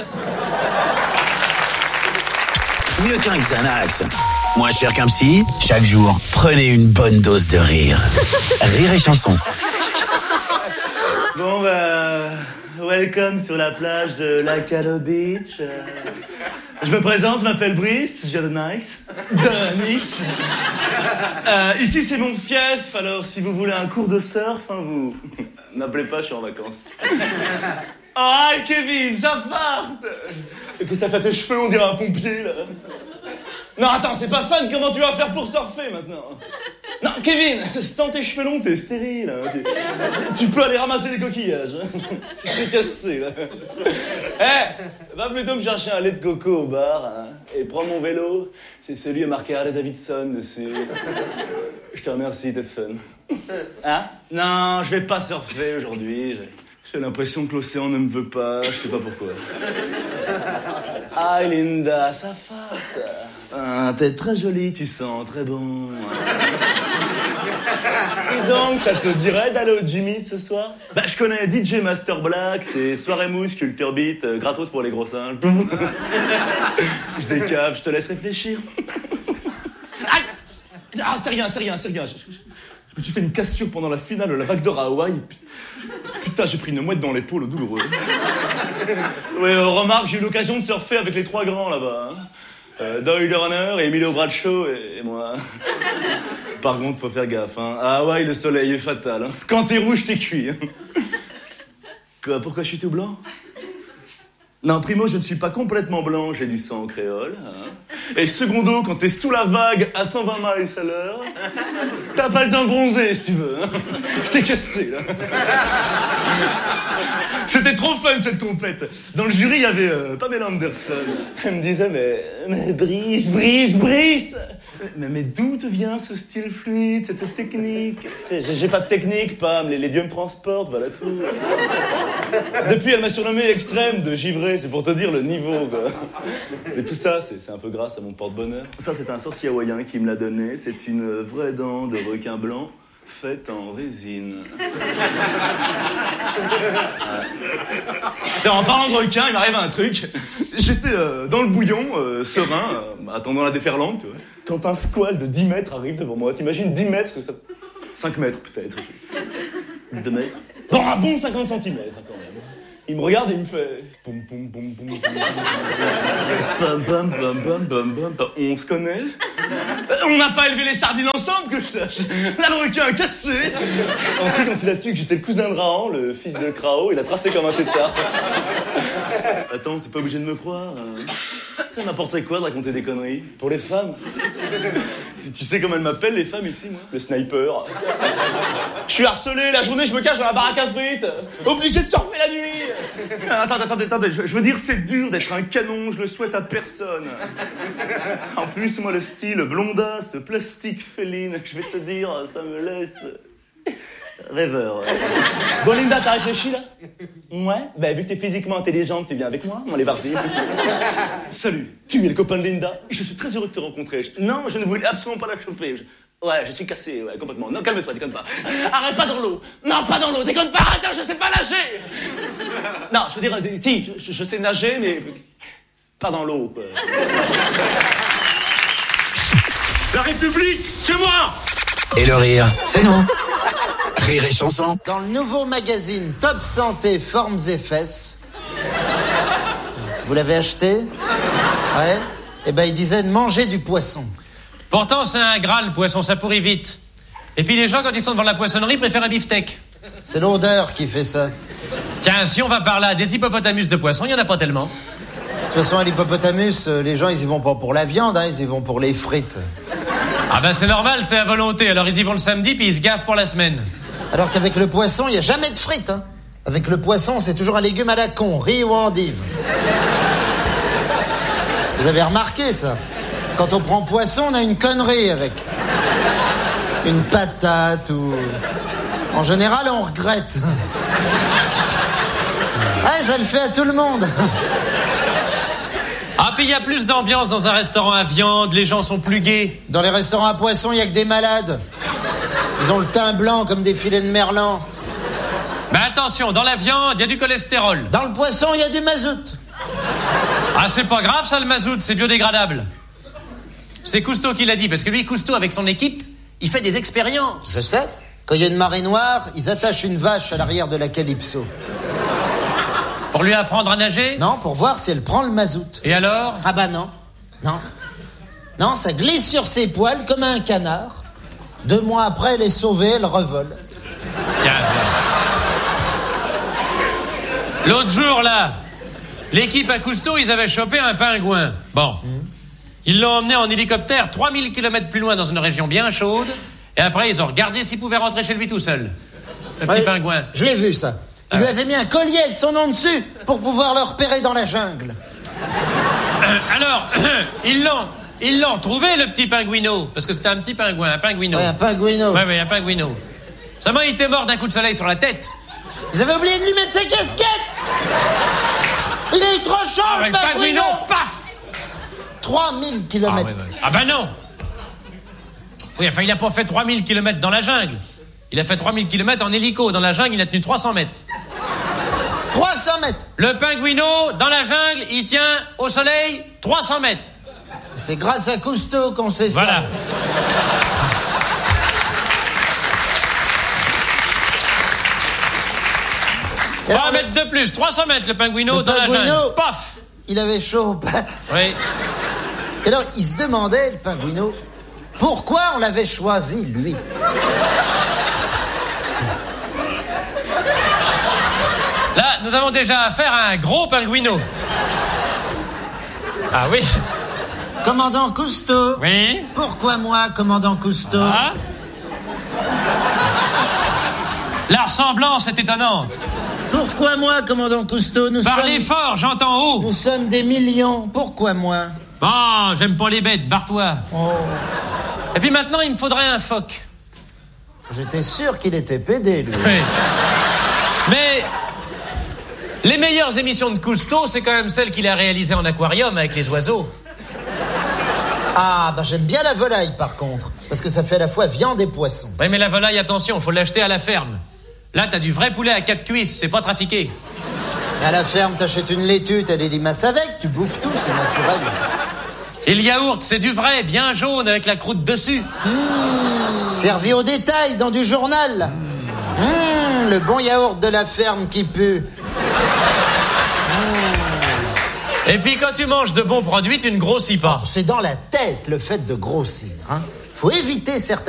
Mieux qu'un Xanax, moins cher qu'un psy, chaque jour, prenez une bonne dose de rire. Rire et chanson. Bon bah... welcome sur la plage de Lacado Beach. Euh, je me présente, je m'appelle Brice, je viens de Nice. De Nice. Euh, ici, c'est mon fief, alors si vous voulez un cours de surf, hein, vous n'appelez pas, je suis en vacances. Oh, hi Kevin, ça farte. Qu'est-ce que t'as fait tes cheveux, on dirait un pompier, là. Non, attends, c'est pas fun, comment tu vas faire pour surfer, maintenant? Non, Kevin, sans tes cheveux longs, t'es stérile. Hein. Tu, tu peux aller ramasser des coquillages. Hein. Je t'ai cassé, là. Eh, hey, va plutôt me chercher un lait de coco au bar. Hein, et prends mon vélo. C'est celui à marqué Harley Davidson dessus. Je te remercie, t'es fun. Hein? Non, je vais pas surfer aujourd'hui. J'ai, j'ai l'impression que l'océan ne me veut pas. Je sais pas pourquoi. Ah, Linda, ça farte. Ah, t'es très jolie, tu sens très bon. Et donc, ça te dirait d'aller au Jimmy ce soir? Bah, je connais D J Master Black, c'est soirée mousse, culture beat, euh, gratos pour les gros singes. Je décave, je te laisse réfléchir. Aïe! Ah, c'est rien, c'est rien, c'est rien. Je, je, je me suis fait une cassure pendant la finale de la Vague d'Or à Hawaï. Putain, j'ai pris une mouette dans l'épaule, douloureux. Ouais, euh, remarque, j'ai eu l'occasion de surfer avec les trois grands là-bas. Hein. Euh, Doyle Runner, Emilio Bradshaw et, et moi. Par contre, faut faire gaffe, hein. À Hawaï, le soleil est fatal. Hein. Quand t'es rouge, t'es cuit. Hein. Quoi, pourquoi je suis tout blanc? Non, primo, je ne suis pas complètement blanc, j'ai du sang créole. Hein. Et secondo, quand t'es sous la vague à cent vingt miles à l'heure, t'as pas le temps de bronzer, si tu veux. Hein. Je t'ai cassé, là. C'était trop fun, cette compète. Dans le jury, il y avait euh, Pamela Anderson. Elle me disait, mais, mais Brice, Brice, Brice. Mais, mais d'où te vient ce style fluide, cette technique? J'ai, j'ai pas de technique, Pam, les, les dieux me transportent, voilà tout. Depuis, elle m'a surnommé extrême de givré, c'est pour te dire le niveau, quoi. Et tout ça, c'est, c'est un peu grâce à mon porte-bonheur. Ça, c'est un sorcier hawaïen qui me l'a donné. C'est une vraie dent de requin blanc faite en résine. Ouais. En parlant de requin, il m'arrive un truc. J'étais euh, dans le bouillon, euh, serein, euh, attendant la déferlante, tu vois. Quand un squale de dix mètres arrive devant moi, t'imagines dix mètres, que ça... cinq mètres peut-être. deux mètres. Bon, un bon cinquante centimètres quand même. Il me regarde et il me fait... Poum, poum, poum, poum, poum, poum, poum, poum, poum, poum, poum, poum. On se connaît? On n'a pas élevé les sardines ensemble, que je sache. Là, le requin a cassé. Ensuite, quand il a su que j'étais le cousin de Rahan, le fils de Krao, il a tracé comme un tétard. Attends, t'es pas obligé de me croire. Ça n'importe quoi de raconter des conneries. Pour les femmes. Tu, tu sais comment elles m'appellent, les femmes, ici, moi? Le sniper. Je suis harcelé, la journée, je me cache dans la baraque à frites. Obligé de surfer la nuit. Attends, attends, attends, je, je veux dire, c'est dur d'être un canon, je le souhaite à personne. En plus, moi, le style blondasse, plastique féline, je vais te dire, ça me laisse... rêveur. Bon, Linda, t'as réfléchi, là? Ouais? Ben, vu que t'es physiquement intelligente, tu viens avec moi? On est parti. Salut, tu es le copain de Linda? Je suis très heureux de te rencontrer. Je... Non, je ne voulais absolument pas la choper. Je... Ouais, je suis cassé, ouais, complètement. Non, calme-toi, déconne pas. Arrête pas dans l'eau. Non, pas dans l'eau, déconne pas, arrête, je sais pas nager. Non, je veux dire, si, je, je sais nager, mais pas dans l'eau, quoi. La République, c'est moi! Et le rire, c'est nous. Rire et chanson. Dans le nouveau magazine Top Santé Formes et Fesses, vous l'avez acheté? Ouais. Eh ben, il disait de manger du poisson. Pourtant, c'est un gras, le poisson, ça pourrit vite. Et puis les gens, quand ils sont devant la poissonnerie, préfèrent un beefsteak. C'est l'odeur qui fait ça. Tiens, si on va par là, des hippopotamus de poisson, il n'y en a pas tellement. De toute façon, à l'hippopotamus, les gens, ils y vont pas pour la viande, hein, ils y vont pour les frites. Ah ben c'est normal, c'est à volonté. Alors ils y vont le samedi, puis ils se gavent pour la semaine. Alors qu'avec le poisson, il n'y a jamais de frites, hein. Avec le poisson, c'est toujours un légume à la con, riz ou endive. Vous avez remarqué ça? Quand on prend poisson, on a une connerie avec. Une patate ou... En général, on regrette. Ouais, ça le fait à tout le monde. Ah, puis il y a plus d'ambiance dans un restaurant à viande, les gens sont plus gais. Dans les restaurants à poisson, il y a que des malades. Ils ont le teint blanc comme des filets de merlan. Mais attention, dans la viande, il y a du cholestérol. Dans le poisson, il y a du mazout. Ah, c'est pas grave ça, le mazout, c'est biodégradable. C'est Cousteau qui l'a dit, parce que lui, Cousteau, avec son équipe, il fait des expériences. Je sais. Quand il y a une marée noire, ils attachent une vache à l'arrière de la Calypso. Pour lui apprendre à nager? Non, pour voir si elle prend le mazout. Et alors? Ah bah non. Non. Non, ça glisse sur ses poils comme un canard. Deux mois après, elle est sauvée, elle revole. Tiens, l'autre jour, là, l'équipe à Cousteau, ils avaient chopé un pingouin. Bon. Mmh. Ils l'ont emmené en hélicoptère trois mille kilomètres plus loin dans une région bien chaude. Et après, ils ont regardé s'il pouvait rentrer chez lui tout seul. Le petit ouais, pingouin. Je l'ai vu, ça. Il ah lui ouais. avait mis un collier avec son nom dessus pour pouvoir le repérer dans la jungle. Euh, alors, ils l'ont... Ils l'ont trouvé, le petit pingouino. Parce que c'était un petit pingouin, un pingouino. Ouais, un pingouino. Ouais, ouais, un pingouino. Seulement, il était mort d'un coup de soleil sur la tête. Ils avaient oublié de lui mettre sa casquette. Il est trop chaud, ah, le pingouino. Paf trois mille kilomètres. Ah, ouais, ouais. Ah ben non. Oui, enfin, il n'a pas fait trois mille kilomètres dans la jungle. Il a fait trois mille kilomètres en hélico. Dans la jungle, il a tenu trois cents mètres. trois cents mètres. Le pingouino, dans la jungle, il tient au soleil trois cents mètres. C'est grâce à Cousteau qu'on sait ça. Voilà. trois mètres de plus, trois cents mètres le pingouino dans la jungle. Paf. Il avait chaud aux pattes. Oui. Et alors, il se demandait, le pingouino, pourquoi on l'avait choisi, lui. Là, nous avons déjà affaire à un gros pingouino. Ah oui. Commandant Cousteau. Oui. Pourquoi moi, commandant Cousteau? Ah. La ressemblance est étonnante. Pourquoi moi, commandant Cousteau? Nous Parlez sommes... fort, j'entends haut. Nous sommes des millions. Pourquoi moi? Bon, j'aime pas les bêtes, barre-toi. Oh. Et puis maintenant, il me faudrait un phoque. J'étais sûr qu'il était pédé, lui. Oui. Mais les meilleures émissions de Cousteau, c'est quand même celles qu'il a réalisées en aquarium avec les oiseaux. Ah, bah j'aime bien la volaille, par contre. Parce que ça fait à la fois viande et poisson. Oui, mais la volaille, attention, faut l'acheter à la ferme. Là, t'as du vrai poulet à quatre cuisses, c'est pas trafiqué. À la ferme, t'achètes une laitue, t'as les limaces avec, tu bouffes tout, c'est naturel. Et le yaourt, c'est du vrai, bien jaune, avec la croûte dessus. Mmh. Servi au détail dans du journal. Mmh, le bon yaourt de la ferme qui pue. Mmh. Et puis quand tu manges de bons produits, tu ne grossis pas. C'est dans la tête, le fait de grossir. Hein. Faut éviter certains